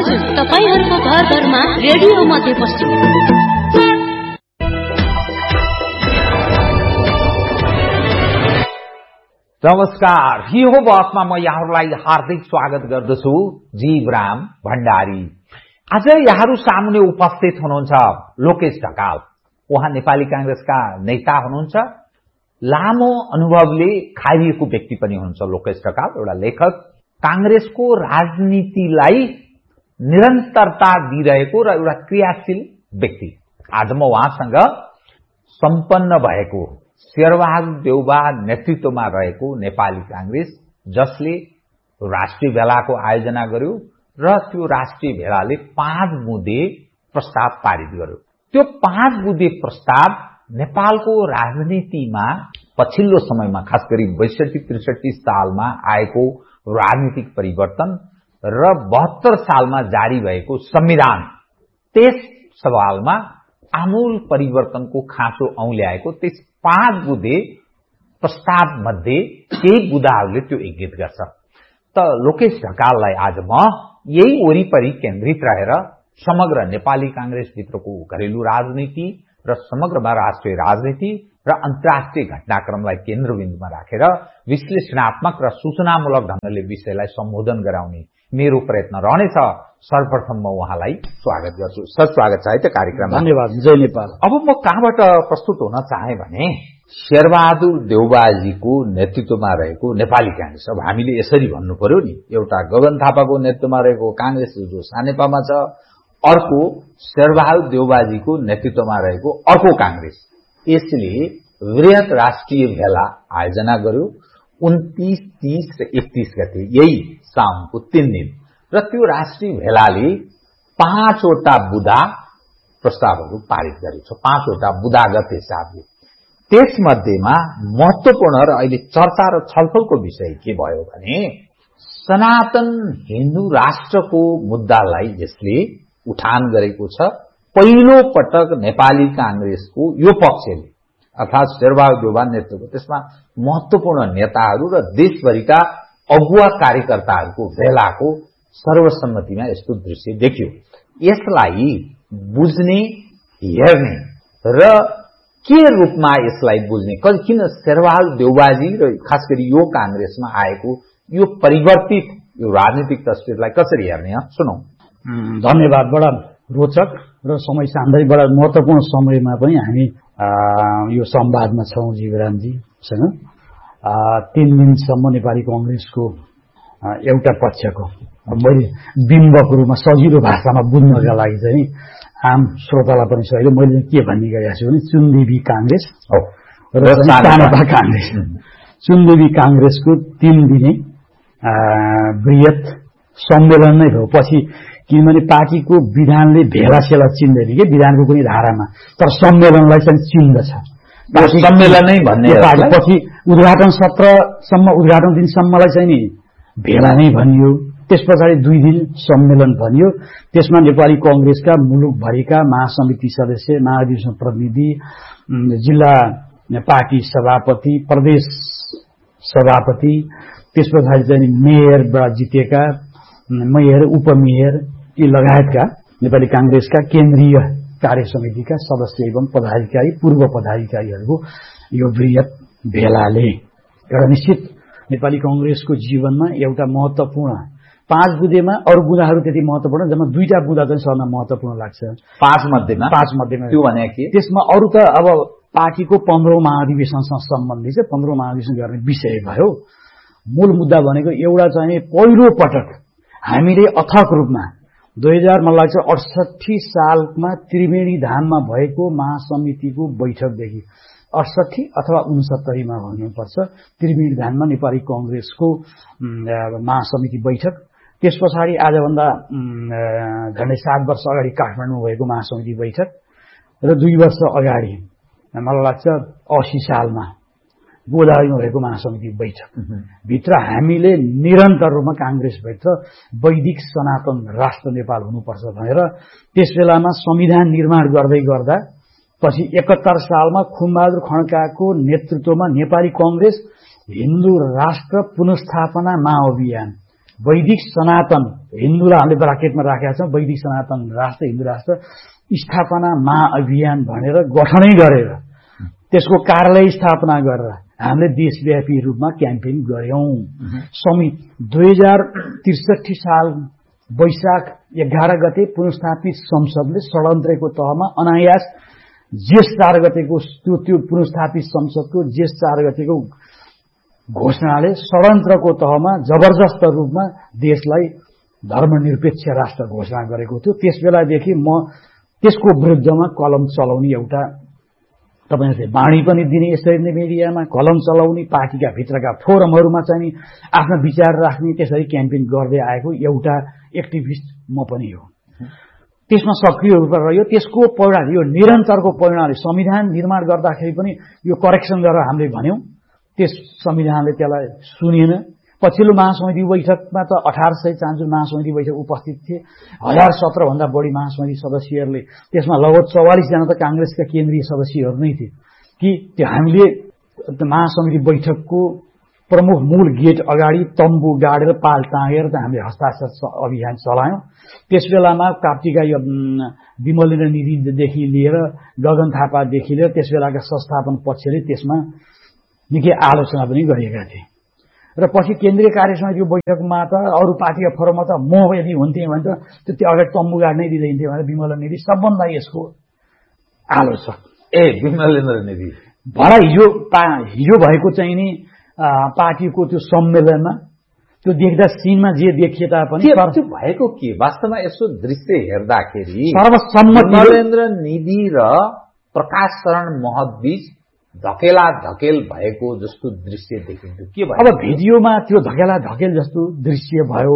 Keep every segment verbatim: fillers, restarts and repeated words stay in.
हजुर, तपाईहरुको घर घरमा रेडियो मध्यपश्चिम। नमस्कार, यो बसमा म यहाँहरूलाई हार्दिक स्वागत गर्दछु। जीवराम भण्डारी। आज यहाँहरू सामुने उपस्थित हुनुहुन्छ लोकेश ढकाल। उहाँ नेपाली कांग्रेसका नेता हुनुहुन्छ। लामो अनुभवले खाइएको व्यक्ति पनि हुनुहुन्छ लोकेश ढकाल, एउटा लेखक, कांग्रेसको राजनीतिलाई निरन्तरता दिइरहेको र एउटा क्रियाशील व्यक्ति। आज म उहाँसँग सम्पन्न भएको शेरबहादुर देउबा नेतृत्वमा रहेको नेपाली कांग्रेस, जसले राष्ट्रिय भेलाको आयोजना गर्यो र त्यो राष्ट्रिय भेलाले पाँच बुँदे प्रस्ताव पारित गर्यो। त्यो पाँच बुँदे प्रस्ताव नेपालको राजनीतिमा पछिल्लो समयमा, खास गरी बैसठी त्रिसठी सालमा आएको राजनीतिक परिवर्तन र बहत्तर सालमा जारी भएको संविधान, त्यस सवालमा आमूल परिवर्तनको खाँचो औल्याएको त्यस पाँच बुँदे प्रस्ताव मध्ये केही बुँदाहरूले त्यो इंगित गर्छ। त लोकेश ढकाललाई आज म यही वरिपरि केन्द्रित रहेर समग्र नेपाली कांग्रेस भित्रको घरेलु राजनीति र समग्रमा राष्ट्रिय राजनीति र अन्तर्राष्ट्रिय घटनाक्रमलाई केन्द्रबिन्दुमा राखेर विश्लेषणात्मक र सूचनामूलक ढंगले विषयलाई सम्बोधन गराउने मेरो प्रयत्न रहनेछ। सर्वप्रथम म उहाँलाई स्वागत गर्छु। सर, स्वागत छ है त कार्यक्रममा। धन्यवाद। जय नेपाल। अब म कहाँबाट प्रस्तुत हुन चाहे भने शेरबहादुर देउबाजीको नेतृत्वमा रहेको नेपाली कांग्रेस, अब हामीले यसरी भन्नु पर्यो नि, एउटा गगन थापाको नेतृत्वमा रहेको कांग्रेस जो सानेपामा छ, अर्को शेरबहादुर देउबाजीको नेतृत्वमा रहेको अर्को कांग्रेस, यसले वृहत राष्ट्रिय भेला आयोजना गर्यो उन्तीस, तीस र एकतीस गते, यही साउनको तीन दिन। र त्यो राष्ट्रिय भेलाले पाँचवटा बुँदा प्रस्तावहरू पारित गरेको छ, पाँचवटा बुँदागत हिसाबले। त्यसमध्येमा महत्वपूर्ण र अहिले चर्चा र छलफलको विषय के भयो भने सनातन हिन्दू राष्ट्रको मुद्दालाई यसले उठान गरेको छ। पहिलो पटक नेपाली कांग्रेसको यो पक्षले, अर्थात शेरबहादुर देउबा नेतृत्वको, त्यसमा महत्वपूर्ण नेताहरू र देशभरिका अगुवा कार्यकर्ताहरूको भेलाको सर्वसम्मतिमा यस्तो दृश्य देखियो। यसलाई बुझ्ने, हेर्ने र के रूपमा यसलाई बुझ्ने, किन शेरबहादुर देउबाजी र खास गरी यो कांग्रेसमा आएको यो परिवर्तित यो राजनीतिक तस्विरलाई कसरी हेर्ने, सुनौ। धन्यवाद। बडा रोचक र समय सान्दै बडा महत्वपूर्ण समयमा पनि हामी यो संवादमा छौं जीवरामजीसँग। तीन दिनसम्म नेपाली कांग्रेसको एउटा पक्षको मैले बिम्बको रूपमा सजिलो भाषामा बुझ्नका लागि चाहिँ आम श्रोतालाई पनि सजिलो मैले के भन्ने गरेको छु भने चुनदेवी कांग्रेस र सानेपा कांग्रेस, चुनदेवी कांग्रेसको तीन दिने बृहत सम्मेलन नै हो। पछि किनभने पार्टीको विधानले भेला सेला चिन्दैन कि विधानको कुनै धारामा, तर सम्मेलनलाई चाहिँ चिन्दछ। सम्मेलन नै भन्ने पछि उद्घाटन सत्रसम्म, उद्घाटन दिनसम्मलाई चाहिँ नि भेला नै भनियो। त्यस पछाडि दुई दिन सम्मेलन भनियो। त्यसमा नेपाली कांग्रेसका मुलुकभरिका महासमिति सदस्य, महाधिवेशन प्रतिनिधि, जिल्ला पार्टी सभापति, प्रदेश सभापति, त्यस पछाडि चाहिँ मेयरबाट जितेका मेयर, उपमेयर यी लगायतका नेपाली कांग्रेसका केन्द्रीय कार्य समितिका सदस्य एवं पदाधिकारी, पूर्व पदाधिकारीहरूको यो बृहत भेलाले एउटा निश्चित नेपाली कांग्रेसको जीवनमा एउटा महत्वपूर्ण, पाँच बुँदेमा अरू बुँदाहरू त्यति महत्वपूर्ण, जम्मा दुईटा बुँदा चाहिँ सबभन्दा महत्वपूर्ण लाग्छ। पाँच मध्येमा पाँच मध्येमा त्यो भने के? त्यसमा अरू त अब पार्टीको पन्ध्रौं महाधिवेशनसँग सम्बन्धित चाहिँ पन्ध्रौं महाधिवेशन गर्ने विषय भयो। मूल मुद्दा भनेको एउटा चाहिँ पहिलो पटक हामीले अथक रूपमा दुई हजार मलाई लाग्छ अडसठी सालमा त्रिवेणी धाममा भएको महासमितिको बैठकदेखि अडसठी अथवा उनसत्तरीमा भन्नुपर्छ, त्रिवेणी धाममा नेपाली कांग्रेसको महासमिति बैठक, त्यस पछाडि आजभन्दा झन्डै सात वर्ष अगाडि काठमाडौँमा भएको महासमिति बैठक र दुई वर्ष अगाडि मलाई लाग्छ अस्सी सालमा गोदावरीमा भएको महासमिति बैठक भित्र हामीले निरन्तर रूपमा कांग्रेसभित्र वैदिक सनातन राष्ट्र नेपाल हुनुपर्छ भनेर त्यस बेलामा संविधान निर्माण गर्दै गर्दा पछि एकहत्तर सालमा खुमबहादुर खड्काको नेतृत्वमा नेपाली कांग्रेस हिन्दू राष्ट्र पुनर्स्थापना महाअभियान वैदिक सनातन हिन्दूलाई हामीले ब्राकेटमा राखेका छौँ वैदिक सनातन राष्ट्र हिन्दू राष्ट्र स्थापना महाअभियान भनेर गठनै गरेर त्यसको कार्यालय स्थापना गरेर हामीले देशव्यापी रूपमा क्याम्पेन गर्यौं। समी दुई हजार त्रिसठी साल वैशाख एघार गते पुनर्स्थापित संसदले षड्यन्त्रको तहमा अनायास जेठ चार गतेको त्यो त्यो पुनर्स्थापित संसदको जेठ चार गतेको घोषणाले षड्यन्त्रको तहमा जबरजस्त रूपमा देशलाई धर्मनिरपेक्ष राष्ट्र घोषणा गरेको थियो। त्यस बेलादेखि म त्यसको विरुद्धमा कलम चलाउने एउटा तपाईहरुले बाणी पनि दिने यसरी नै मिडियामा कलम चलाउने पार्टीका भित्रका फोरमहरुमा चाहिँ आफ्नो विचार राख्ने त्यसरी क्याम्पेन गर्दै आएको एउटा एक्टिभिस्ट म पनि हो। त्यसमा सक्रिय रूपमा रह्यो। त्यसको परिणाम यो निरन्तरको परिणामले संविधान निर्माण गर्दाखेरि पनि यो करेक्सन गरेर हामीले भन्यौं त्यस संविधानले त्यसलाई सुनेन। पछिल्लो महासमिति बैठकमा त अठार सय चान्चु महासमिति बैठक उपस्थित थिए हजार सत्र भन्दा बढी महासमिति सदस्यहरूले त्यसमा लगभग चौवालीस जना त कांग्रेसका केन्द्रीय सदस्यहरू नै थिए कि त्यो हामीले महासमिति बैठकको प्रमुख मूल गेट अगाडि तम्बु गाडेर पाल टाँगेर त हामीले हस्ताक्षर अभियान चलायौं। त्यस बेलामा काप्टीका यो विमलेन्द्र निधिदेखि लिएर गगन थापादेखि लिएर त्यस बेलाका संस्थापन पक्षले त्यसमा निकै आलोचना पनि गरेका थिए र पछि केन्द्रीय कार्य समितिको बैठकमा त अरू पार्टीका फोरममा त म यदि हुन्थे भने त त्यो अगाडि तम्बु गाड्नै दिँदैन्थे भनेर विमल निधि सबभन्दा यसको आलोचक ए विमलेन्द्र निधि भरा हिजो हिजो भएको चाहिँ नि पार्टीको त्यो सम्मेलनमा त्यो देख्दा सीनमा जे देखिए तापनि त्यो भएको के वास्तवमा यसो दृश्य हेर्दाखेरि सर्वसम्मति विमलेन्द्र निधि र प्रकाश शरण महतबीच धकेला धकेल भएको जस्तो दृश्य देखिन्थ्यो। के भयो अब भिडियोमा त्यो धकेला धकेल जस्तो दृश्य भयो।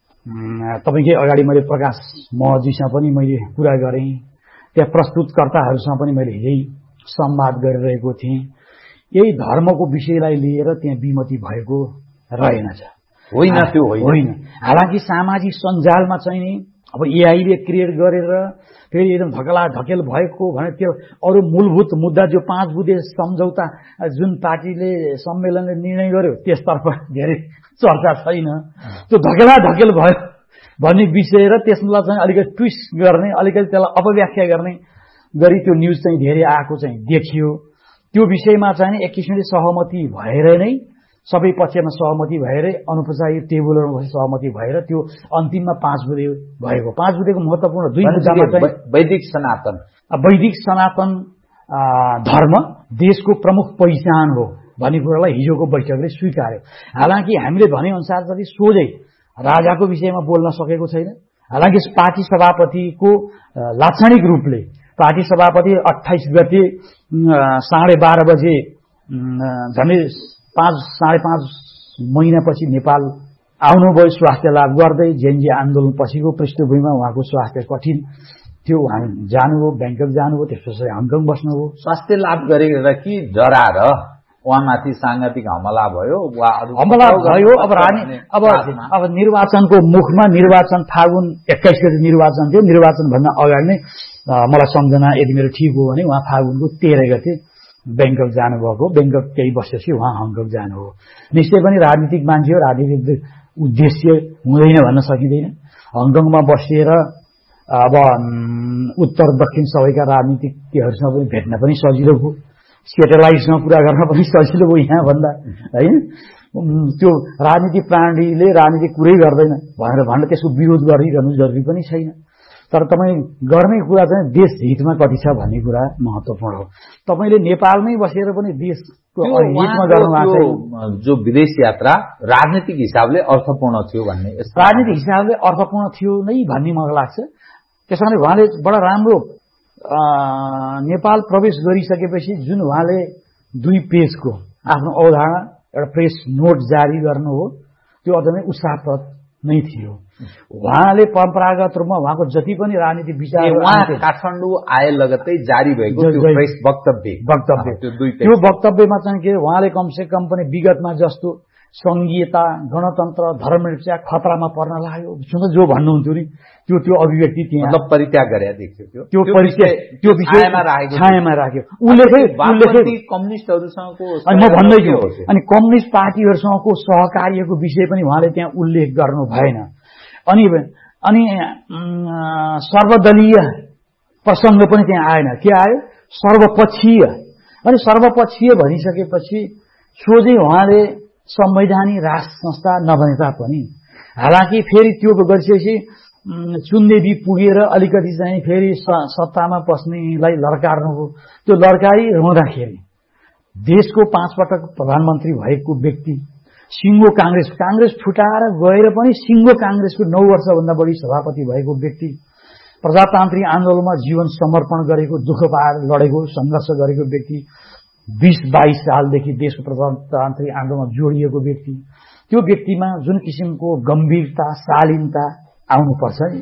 तपाईकै अगाडि मैले प्रकाश महतजीसँग पनि मैले कुरा गरेँ त्यहाँ प्रस्तुतकर्ताहरूसँग पनि मैले यही संवाद गरिरहेको थिएँ। यही धर्मको विषयलाई लिएर त्यहाँ विमति भएको रहेनछ होइन त्यो होइन। हालाकि सामाजिक सञ्जालमा चाहिँ नि अब एआईले क्रिएट गरेर फेरि एकदम धकेला धकेल भएको भने त्यो अरू मूलभूत मुद्दा जो पाँच बुँदे सम्झौता जुन पार्टीले सम्मेलनले निर्णय गर्यो त्यसतर्फ धेरै चर्चा छैन। त्यो धकेला धकेल भयो भन्ने विषय र त्यसलाई चाहिँ अलिकति ट्विस्ट गर्ने अलिकति त्यसलाई अपव्याख्या गर्ने गरी त्यो न्यूज चाहिँ धेरै आएको चाहिँ देखियो। त्यो विषयमा चाहिँ एक किसिमले सहमति भएर नै सबै पक्षमा सहमति भएर अनुपचारिक टेबलहरूमा सहमति भएर त्यो अन्तिममा पाँच बुँदे भएको। पाँच बुँदेको महत्त्वपूर्ण दुई मुद्दामा चाहिँ वैदिक सनातन वैदिक सनातन धर्म देशको प्रमुख पहिचान हो भन्ने कुरालाई हिजोको बैठकले स्वीकार्यो। हालाकि हामीले भने अनुसार चाहिँ सोझै राजाको विषयमा बोल्न सकेको छैन। हालाकि पार्टी सभापतिको लाक्षणिक रूपले पार्टी सभापति अट्ठाइस गते साढे बाह्र बजे झन्डै पाँच साढे पाँच महिनापछि नेपाल आउनुभयो स्वास्थ्य लाभ गर्दै जेएनजी आन्दोलन पछिको पृष्ठभूमिमा उहाँको स्वास्थ्य कठिन थियो। उहाँ जानुभयो ब्याङ्कक जानुभयो त्यसपछि हङकङ बस्नुभयो। स्वास्थ्य लाभ गरेर कि डराएर उहाँमाथि सांगठिक हमला भयो हमला भयो। अब रानी अब अब निर्वाचनको मुखमा निर्वाचन फागुन एक्काइस गते निर्वाचन थियो। निर्वाचन भन्दा अगाडि नै मलाई सम्झना यदि मेरो ठिक हो भने उहाँ फागुनको तेह्र गते ब्याङ्कक जानुभएको। ब्याङ्कक केही वर्षपछि उहाँ हङकङ जानुभयो। निश्चय पनि राजनीतिक मान्छे हो राजनीतिक उद्देश्य हुँदैन भन्न सकिँदैन। हङकङमा बसेर अब उत्तर दक्षिण सबैका राजनीतिज्ञहरूसँग पनि भेट्न पनि सजिलो भयो। सेटेलाइटसँग कुरा गर्न पनि सजिलो भयो यहाँ भन्दा होइन। त्यो राजनीतिक प्रणालीले राजनीतिक कुरै गर्दैन भनेर भनेर त्यसको विरोध गरिरहनु जरुरी पनि छैन। तर तपाईँ गर्ने कुरा चाहिँ देश हितमा कति छ भन्ने कुरा महत्त्वपूर्ण हो। तपाईँले नेपालमै बसेर पनि देशको हितमा गर्नुभएको छ। जो विदेश यात्रा राजनीतिक हिसाबले अर्थपूर्ण थियो भन्ने राजनीतिक हिसाबले अर्थपूर्ण थियो नै भन्ने मलाई लाग्छ। त्यसकारणले उहाँले बडा राम्रो नेपाल प्रवेश गरिसकेपछि जुन उहाँले दुई पेजको आफ्नो अवधारणा एउटा प्रेस नोट जारी गर्नु हो त्यो अझै उत्साहप्रद नै थियो। उहाँले परम्परागत रूपमा उहाँको जति पनि राजनीतिक विचार काठमाडौँ आए लगत्तै जारी भएको प्रेस वक्तव्य वक्तव्य त्यो वक्तव्यमा चाहिँ के उहाँले कमसे कम पनि विगतमा जस्तो संघीयता, गणतन्त्र, धर्मनिरपेक्षता खतरामा पर्न लाग्यो सुन्दा जो भन्नुहुन्थ्यो नि त्यो त्यो अभिव्यक्ति त्यहाँ मतलब परित्याग गरे देख्थ्यो त्यो परिचय त्यो विषयमा राखेको छायामा राख्यो उल्लेखै उल्लेखै कम्युनिस्टहरुसँगको अनि म भन्दैछु अनि कम्युनिस्ट पार्टीहरुसँगको सहकार्यको विषय पनि उहाँले त्यहाँ उल्लेख गर्नु भएन अनि अनि सर्वदलीय प्रसंग पनि त्यहाँ आएन के आयो सर्वपक्षीय अनि सर्वपक्षीय भनिसकेपछि सोझै उहाँले संवैधानिक राष्ट्र संस्था नबने तापनि हालाकि फेरि त्यो गरिसकेपछि चुन्देवी पुगेर अलिकति चाहिँ फेरि सत्तामा पस्नेलाई लड्कार्नुभयो त्यो लड्काई रहँदाखेरि देशको पाँच पटक प्रधानमन्त्री भएको व्यक्ति सिङ्गो कांग्रेस कांग्रेस छुटाएर गएर पनि सिङ्गो कांग्रेसको नौ वर्षभन्दा बढी सभापति भएको व्यक्ति प्रजातान्त्रिक आन्दोलनमा जीवन समर्पण गरेको दुःख पाएर लडेको संघर्ष गरेको व्यक्ति बीस बाइस सालदेखि देशको प्रजातान्त्रिक आन्दोलनमा जोडिएको व्यक्ति त्यो व्यक्तिमा जुन किसिमको गम्भीरता शालीनता आउनुपर्छ नि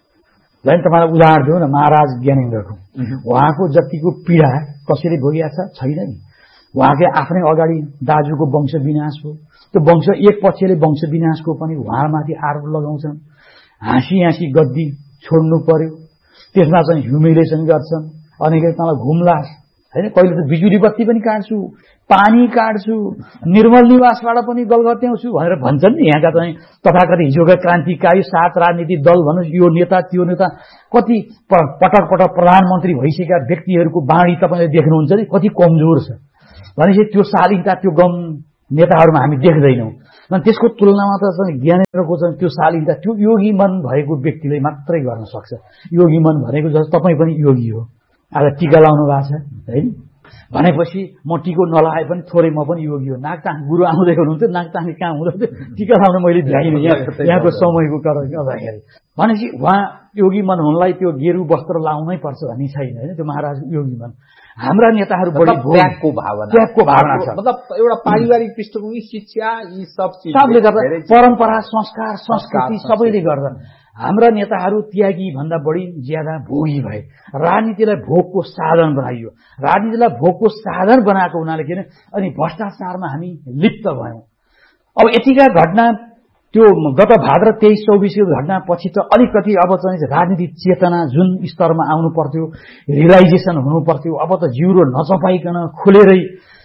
झन् तपाईलाई उदाहरण दिउँ न महाराज ज्ञानेन्द्रको उहाँको जतिको पीडा कसैले भोगिया छ छैन नि उहाँकै आफ्नै अगाडि दाजुको वंश विनाश हो त्यो वंश एक पक्षले वंश विनाशको पनि उहाँमाथि आरोप लगाउँछन् हाँसी हाँसी गद्दी छोड्नु पर्यो त्यसमा चाहिँ ह्युमिलेसन गर्छन् अनेकै तँलाई घुम्ला हैन कहिले त बिजुली बत्ती पनि काट्छु पानी काट्छु निर्मल निवासबाट पनि गलगत्याउँछु भनेर भन्छन् नि यहाँका चाहिँ तथाकथित हिजोका क्रान्तिकारी सात राजनीतिक दल भन्नुस् यो नेता त्यो नेता कति पटक पटक प्रधानमन्त्री भइसकेका व्यक्तिहरूको बाणी तपाईले देख्नुहुन्छ नि कति कमजोर छ भनेपछि त्यो शालीनता त्यो गम नेताहरूमा हामी देख्दैनौं अनि त्यसको तुलनामा त चाहिँ ज्ञानेन्द्रको चाहिँ त्यो शालीनता त्यो योगी मन भएको व्यक्तिले मात्रै गर्न सक्छ योगी मन भनेको जस्तो तपाईँ पनि योगी हो आज टीका लाउनु भएको छ हैन भनेपछि म टीको नलाए पनि थोरै म पनि योगी हो नाकटाङ गुरु आउँदै हुनुहुन्थ्यो नाकटाङ कहाँ हुँदै टीका लाउन मैले भ्याइनँ यहाँको समयको गर्दाखेरि भनेपछि उहाँ योगी मन हुनलाई त्यो गेरु वस्त्र लाउनै पर्छ भन्ने छैन हैन त्यो महाराज योगी मन हाम्रा नेताहरू बढी त्यागको भावना त्यागको भावना छ मतलब एउटा पारिवारिक पृष्ठभूमि शिक्षा यी सब सबले गर्दा परम्परा संस्कार संस्कृति सबैले गर्दा हाम्रा नेताहरू त्यागी भन्दा बढी ज्यादा भोगी भए राजनीतिलाई भोगको साधन बनाइयो राजनीतिलाई भोगको साधन बनाएको हुनाले किन अनि भ्रष्टाचारमा हामी लिप्त भयौं अब यतिका घटना त्यो गत भाद्र तेइस चौबिसको घटना पछि त अलिकति अब चाहिँ राजनीतिक चेतना जुन स्तरमा आउनु पर्थ्यो रियलाइजेसन हुनु पर्थ्यो अब त जिउरो नचपाइकन खुलेरै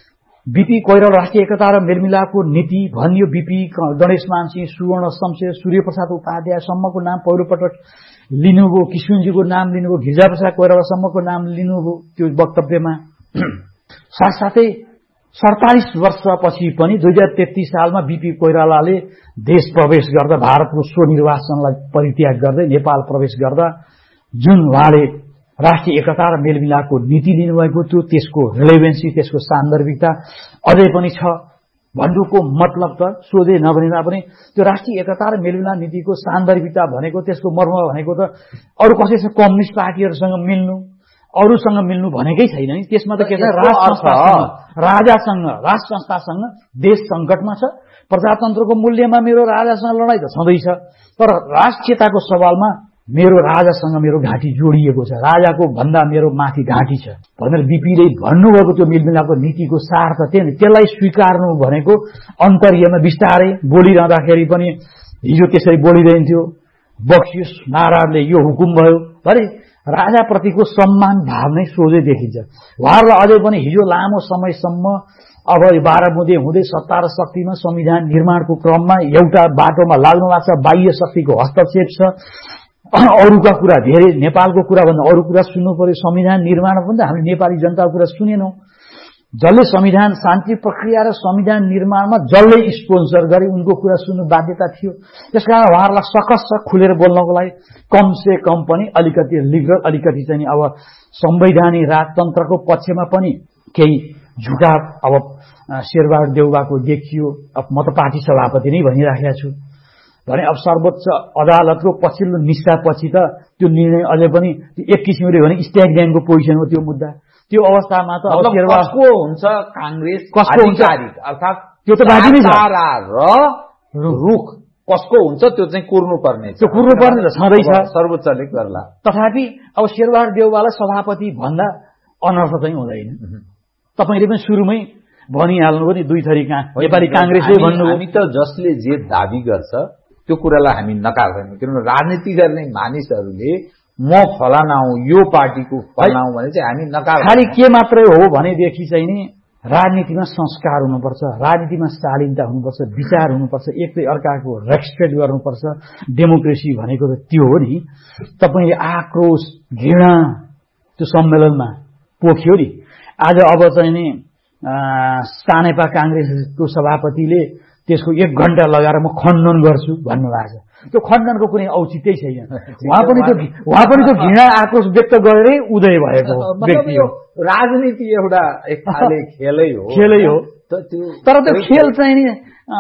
बीपी कोइराला राष्ट्रिय एकता र मेलमिलापको नीति भनियो बीपी गणेश मानसिंह सुवर्ण शमशेर सूर्यप्रसाद उपाध्याय सम्मको नाम पहिलो पटक लिनुभयो किशुनजीको नाम लिनुभयो गिरिजाप्रसाद कोइराला सम्मको नाम लिनुभयो त्यो वक्तव्यमा साथसाथै सैंतालीस वर्षपछि पनि दुई हजार तेत्तीस सालमा बीपी कोइरालाले देश प्रवेश गर्दा भारतको स्वनिर्वाचनलाई परित्याग गर्दै नेपाल प्रवेश गर्दा जुन उहाँले राष्ट्रिय एकता र मेलमिलापको नीति लिनुभएको थियो त्यसको रिलेभेन्सी त्यसको सान्दर्भिकता अझै पनि छ भन्नुको मतलब त सोझै नभनेदा पनि त्यो राष्ट्रिय एकता र मेलमिलाप नीतिको सान्दर्भिकता भनेको त्यसको मर्म भनेको त अरू कसैसँग कम्युनिस्ट पार्टीहरूसँग मिल्नु अरूसँग मिल्नु भनेकै छैन नि त्यसमा त के छ राष्ट्र संस्थासँग राजासँग राष्ट्र संस्थासँग देश संकटमा छ प्रजातन्त्रको मूल्यमा मेरो राजासँग लडाई त छँदैछ तर राष्ट्रियताको सवालमा मेरो राजासँग मेरो घाँटी जोडिएको छ राजाको भन्दा मेरो माथि घाँटी छ भनेर बीपीले भन्नुभएको त्यो मेलमिलापको नीतिको सार त त्यही त्यसलाई स्वीकार्नु भनेको अन्तर्यमा बिस्तारै बोलिरहँदाखेरि पनि हिजो त्यसरी बोलिरहन्थ्यो बक्सियोस् महाराजले यो हुकुम भयो भने राजाप्रतिको सम्मान भाव नै सोझै देखिन्छ उहाँहरूलाई अझै पनि हिजो लामो समयसम्म अब बाह्र बुँदे हुँदै सत्ता र शक्तिमा संविधान निर्माणको क्रममा एउटा बाटोमा लाग्नु भएको छ बाह्य शक्तिको हस्तक्षेप छ अरूका कुरा धेरै नेपालको कुरा भन्दा अरू कुरा सुन्नु पर्यो संविधान निर्माण पनि त हामीले नेपाली जनताको कुरा सुनेनौं जसले संविधान शान्ति प्रक्रिया र संविधान निर्माणमा जसले स्पोन्सर गरे उनको कुरा सुन्नु बाध्यता थियो त्यसकारण उहाँहरूलाई सकस खुलेर बोल्नको लागि कम से कम पनि अलिकति लिबरल अलिकति चाहिँ अब संवैधानिक राजतन्त्रको पक्षमा पनि केही झुकाव अब शेरबहादुर देउवाको देखियो अब म त पार्टी सभापति नै भनिराखेको छु भने अब सर्वोच्च अदालतको पछिल्लो निष्ठापछि त त्यो निर्णय अझै पनि एक किसिमले भने स्ट्याक ड्याङको पोजिसन हो त्यो मुद्दा त्यो अवस्थामा त अब कसको हुन्छ कांग्रेस कसको हुन्छ अर्थात त्यो त बाजी नै छ र रुख कसको हुन्छ त्यो चाहिँ कुर्नु पर्ने त्यो कुर्नु पर्ने त छँदैछ सर्वोच्चले गर्ला तथापि अब शेरबहादुर देउवालाई सभापति भन्दा अनर्थ चाहिँ हुँदैन तपाईले पनि सुरुमै भनिहाल्नु पनि दुई थरी कहाँ नेपाली कांग्रेसले भन्नु। हामी त जसले जे दाबी गर्छ त्यो कुरालाई हामी नकार्दैनौँ, किनभने राजनीति गर्ने मानिसहरूले म फलाना हुँ, यो पार्टीको फलाना हुँ भने चाहिँ हामी नकार। खालि के मात्रै हो भनेदेखि चाहिँ नि राजनीतिमा संस्कार हुनुपर्छ, राजनीतिमा शालीनता हुनुपर्छ, विचार हुनुपर्छ, एकले अर्काको रेस्पेक्ट गर्नुपर्छ। डेमोक्रेसी भनेको त त्यो हो नि। तपाईले आक्रोश घृणा त्यो सम्मेलनमा पोख्यो नि। आज अब चाहिँ नि सानेपा कांग्रेसको सभापतिले त्यसको एक घण्टा लगाएर म खण्डन गर्छु भन्नुभएको छ। त्यो खण्डनको कुनै औचित्यै छैन। उहाँ पनि त्यो उहाँ पनि त्यो घृणा आक्रोश व्यक्त गरेरै उदय भएको व्यक्ति हो। राजनीति एउटा एक खाले खेलै हो खेलै हो तर त्यो खेल चाहिँ नि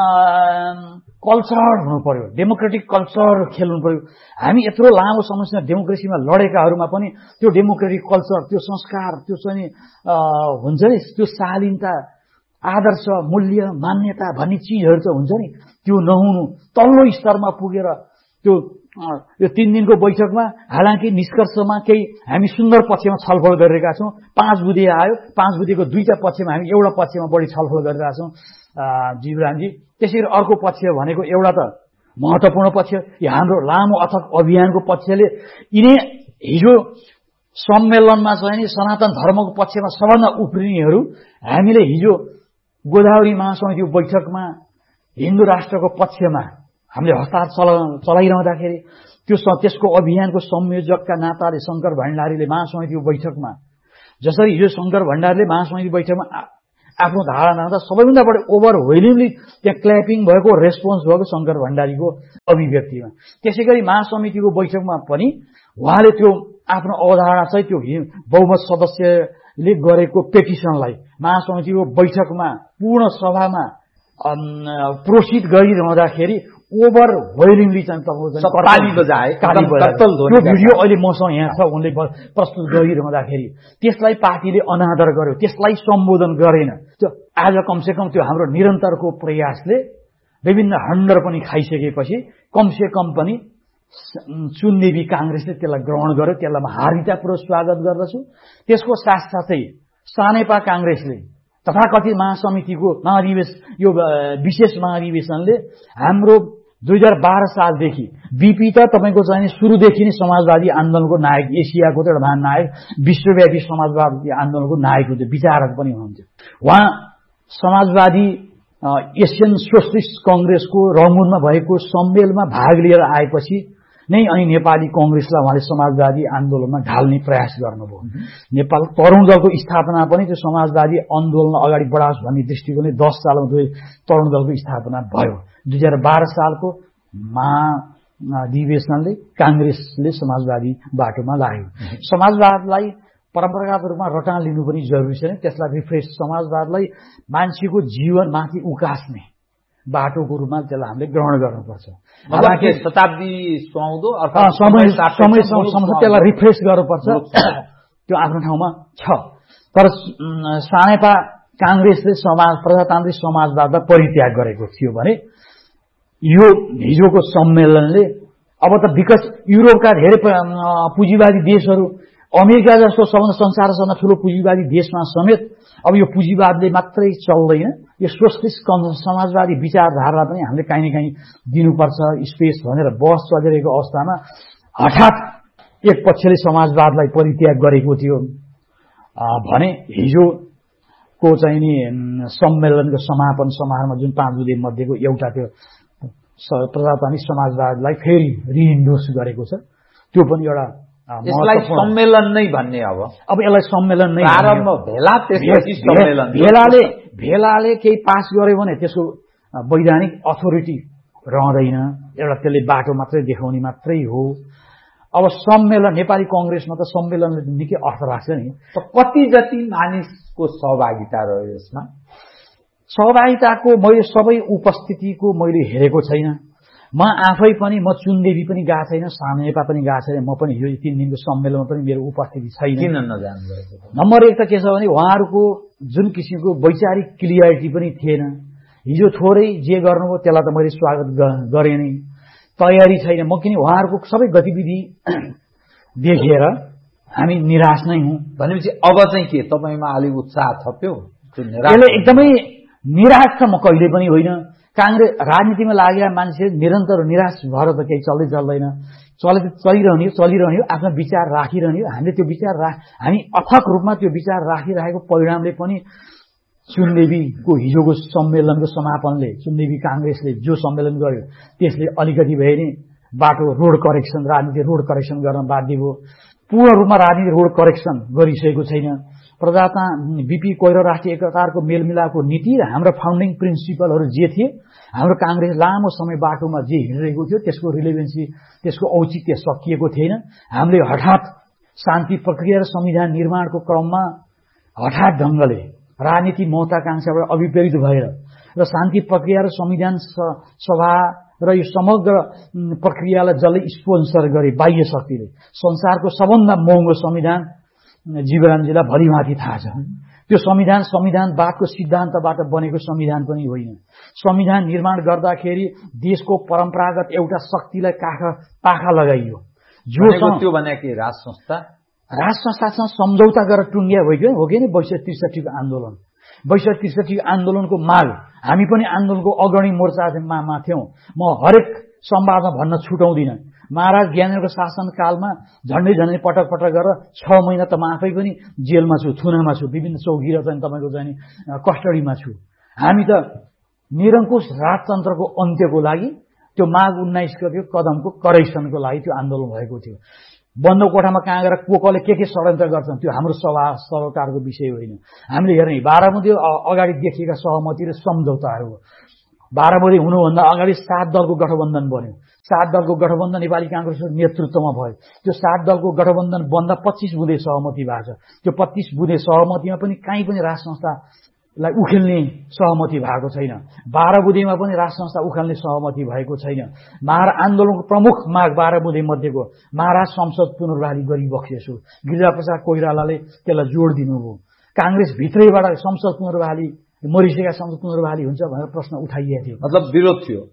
कल्चर हुनु पर्यो, डेमोक्रेटिक कल्चर खेल्नु पर्यो। हामी यत्रो लामो समयसम्म डेमोक्रेसीमा लडेकाहरूमा पनि त्यो डेमोक्रेटिक कल्चर, त्यो संस्कार, त्यो चाहिँ हुन्छ नि, त्यो शालीनता, आदर्श, मूल्य, मान्यता भन्ने चिजहरू चाहिँ हुन्छ नि, त्यो नहुनु तल्लो स्तरमा पुगेर त्यो यो तीन दिनको बैठकमा हालांकि निष्कर्षमा केही हामी सुन्दर पक्षमा छलफल गरिरहेका छौं। पाँच बुधे आयो, पाँच बुधेको दुईटा पक्षमा हामी एउटा पक्षमा बढी छलफल गरिरहेका छौं जीवरामजी। त्यसैले अर्को पक्ष भनेको एउटा त महत्त्वपूर्ण पक्ष यो हाम्रो लामो अथक अभियानको पक्षले यिनै हिजो सम्मेलनमा चाहिँ नि सनातन धर्मको पक्षमा सबभन्दा उफ्रिनेहरू हामीले हिजो गोदावरी महासमितिको बैठकमा हिन्दू राष्ट्रको पक्षमा हामीले हस्ताक्षर चलाइरहँदाखेरि त्यो त्यसको अभियानको संयोजकका नाताले शंकर भण्डारीले महासमितिको बैठकमा जसरी हिजो शंकर भण्डारीले महासमिति बैठकमा आफ्नो धारणा राख्दा सबैभन्दा बढी ओभरवेलिङली त्यहाँ क्ल्यापिङ भएको, रेस्पोन्स भएको शंकर भण्डारीको अभिव्यक्तिमा। त्यसैगरी महासमितिको बैठकमा पनि उहाँले त्यो आफ्नो अवधारणा चाहिँ त्यो बहुमत सदस्यले गरेको पेटिसनलाई महासमितिको बैठकमा पूर्ण सभामा प्रोसिड गरिरहँदाखेरि ओभरवेलिङली चाहिँ ताली बजाए, त्यो भिडियो अहिले मसँग यहाँ छ, उनले प्रस्तुत गरिरहँदाखेरि त्यसलाई पार्टीले अनादर गर्यो, त्यसलाई सम्बोधन गरेन। त्यो आज कमसेकम त्यो हाम्रो निरन्तरको प्रयासले विभिन्न हन्डर पनि खाइसकेपछि कमसे कम पनि चुन्नेबी कांग्रेसले त्यसलाई ग्रहण गर्यो, त्यसलाई म हार्दिकतापूर्वक स्वागत गर्दछु। त्यसको साथसाथै सानेपा कांग्रेसले तथाकथित महासमितिको महाधिवेश यो विशेष महाधिवेशनले हाम्रो दुई हजार बाह्र सालदेखि बीपी त तपाईको चाहिँ सुरुदेखि नै समाजवादी आन्दोलनको नायक, एसियाको त एउटा महान नायक, विश्वव्यापी समाजवादी आन्दोलनको नायक हुन्थ्यो, विचारक पनि हुनुहुन्थ्यो। उहाँ समाजवादी एसियन सोशलिस्ट कंग्रेसको रंगुनमा भएको सम्मेलनमा भाग लिएर आएपछि नै अनि नेपाली कांग्रेसलाई उहाँले समाजवादी आन्दोलनमा ढाल्ने प्रयास गर्नुभयो। नेपाल तरुण दलको स्थापना पनि त्यो समाजवादी आन्दोलन अगाडि बढाओस् भन्ने दृष्टिकोणले दस सालमा दुई तरुण दलको स्थापना भयो। दुई हजार बाह्र सालको महाधिवेशनले कांग्रेसले समाजवादी बाटोमा लाग्यो। समाजवादलाई परम्परागत रूपमा रटान लिनु पनि जरुरी छैन, त्यसलाई रिफ्रेश, समाजवादलाई मान्छेको जीवनमाथि उकास्ने बाटोको रूपमा त्यसलाई हामीले ग्रहण गर्नुपर्छ। हालाकि शताब्दी सुहाउँदो अर्थात समय समयसँग त्यसलाई रिफ्रेश गर्नुपर्छ, त्यो आफ्नो ठाउँमा छ। तर सानेपा कांग्रेसले समाज प्रजातान्त्रिक समाजवादलाई परित्याग गरेको थियो भने यो हिजोको सम्मेलनले अब त विकसित युरोपका धेरै पुँजीवादी देशहरू, अमेरिका जस्तो सबभन्दा संसारको सबभन्दा ठूलो पुँजीवादी देशमा समेत अब यो पुँजीवादले मात्रै चल्दैन, यो सोशलिस्ट समाजवादी विचारधारालाई पनि हामीले काहीँ न काहीँ दिनुपर्छ स्पेस भनेर बहस चलिरहेको अवस्थामा हठात एक पक्षले समाजवादलाई परित्याग गरेको थियो भने हिजोको चाहिँ नि सम्मेलनको समापन समारोहमा जुन पाँच बुधे मध्येको एउटा त्यो प्रजातान्त्रिक समाजवादलाई फेरि रिइन्डोर्स गरेको छ, त्यो पनि एउटा यसलाई सम्मेलन नै भन्ने। अब अब यसलाई सम्मेलन नै प्रारम्भ भेला, त्यसपछि सम्मेलन। भेलाले भेलाले केही पास गर्यो भने त्यसको वैधानिक अथोरिटी रहँदैन, एउटा त्यसले बाटो मात्रै देखाउने मात्रै हो। अब सम्मेलन नेपाली कांग्रेसमा त सम्मेलनले निकै अर्थ राख्छ नि। कति जति मानिसको सहभागिता रह्यो यसमा? सहभागिताको मैले सबै उपस्थितिको मैले हेरेको छैन। म आफै पनि, म चुन्देवी पनि गएको छैन, सानेपा पनि गएको छैन, म पनि यो तीन दिनको सम्मेलनमा पनि मेरो उपस्थिति छैन। किन नजानु भएको? नम्बर एक त के छ भने उहाँहरूको जुन किसिमको वैचारिक क्लियरिटी पनि थिएन। हिजो थोरै जे गर्नुभयो त्यसलाई त मैले स्वागत गरेँ नै, तयारी छैन म, किन उहाँहरूको सबै गतिविधि देखेर हामी निराश नै हौं। भनेपछि अब चाहिँ के तपाईमा अलि उत्साह थप्यो? यसले एकदमै निराश छ। म कहिले पनि होइन। कांग्रेस राजनीतिमा लागेका मान्छे निरन्तर निराश भएर त केही चल्दै चल्दैन। चले चलिरहने चलिरहने आफ्नो विचार राखिरहने। हामीले त्यो विचार राख हामी अथक रूपमा त्यो विचार राखिरहेको परिणामले पनि सुनदेवीको हिजोको सम्मेलनको समापनले सुनदेवी कांग्रेसले जो सम्मेलन गर्यो त्यसले अलिकति भए नि बाटो रोड करेक्सन राजनीति रोड करेक्सन गर्न बाध्य भयो। पूर्ण रूपमा राजनीति रोड करेक्सन गरिसकेको छैन। प्रजाता बीपी कोइरा राष्ट्रिय एकताको मेलमिलापको नीति र हाम्रो फाउन्डिङ प्रिन्सिपलहरू जे थिए हाम्रो कांग्रेस लामो समय बाटोमा जे हिँडिरहेको थियो त्यसको रिलेभेन्सी त्यसको औचित्य सकिएको थिएन। हामीले हठात शान्ति प्रक्रिया र संविधान निर्माणको क्रममा हठात ढंगले राजनीति महत्वाकांक्षाबाट अभिप्रेरित भएर र शान्ति प्रक्रिया र संविधान सभा र यो समग्र प्रक्रियालाई जसले स्पोन्सर गरे बाह्य शक्तिले संसारको सबभन्दा महँगो संविधान जीवरामजीलाई भलिभाँति थाहा छ। त्यो संविधान संविधानवादको सिद्धान्तबाट बनेको संविधान पनि होइन। संविधान निर्माण गर्दाखेरि देशको परम्परागत एउटा शक्तिलाई काखा पाखा लगाइयो। जो त्यो भने कि राज संस्था राज संस्थासँग सम्झौता गरेर टुङ्गिया भयो हो कि बैसठी त्रिसठीको आन्दोलन बैसठी त्रिसठीको आन्दोलनको माग हामी पनि आन्दोलनको अग्रणी मोर्चामा थियौं। म हरेक संवादमा भन्न छुटाउँदिन। महाराज ज्ञानेन्द्रको शासनकालमा झण्डै झण्डै पटक पटक गरेर छ महिना त म आफै पनि जेलमा छु, थुनामा छु, विभिन्न चौकी र चाहिँ तपाईँको चाहिँ कस्टडीमा छु। हामी त निरङ्कुश राजतन्त्रको अन्त्यको लागि त्यो माघ उन्नाइस गतिको कदमको करेक्सनको लागि त्यो आन्दोलन भएको थियो। बन्द कोठामा कहाँ गएर को कसले के के षड्यन्त्र गर्छन् त्यो हाम्रो सभा सरकारको विषय होइन। हामीले हेर्ने बाह्रमुदी अगाडि देखिएका सहमति र सम्झौताहरू हो। बाह्रमुदी हुनुभन्दा अगाडि सात दलको गठबन्धन बन्यो। सात दलको गठबन्धन नेपाली कांग्रेसको नेतृत्वमा भयो। त्यो सात दलको गठबन्धन बन्दा पच्चीस बुँदे सहमति भएको छ। त्यो पच्चीस बुँदे सहमतिमा पनि कहीँ पनि राज संस्थालाई उखेल्ने सहमति भएको छैन। बाह्र बुँदेमा पनि राज संस्था उखेल्ने सहमति भएको छैन। महाराज आन्दोलनको प्रमुख माग बाह्र बुँदे मध्येको महाराज संसद पुनर्बहाली गरिबक्सेछु गिरिजाप्रसाद कोइरालाले त्यसलाई जोड दिनुभयो। कांग्रेस भित्रैबाट संसद पुनर्बहाली मरिसकेका संसद पुनर्बहाली हुन्छ भनेर प्रश्न उठाइएको थियो। मतलब विरोध थियो,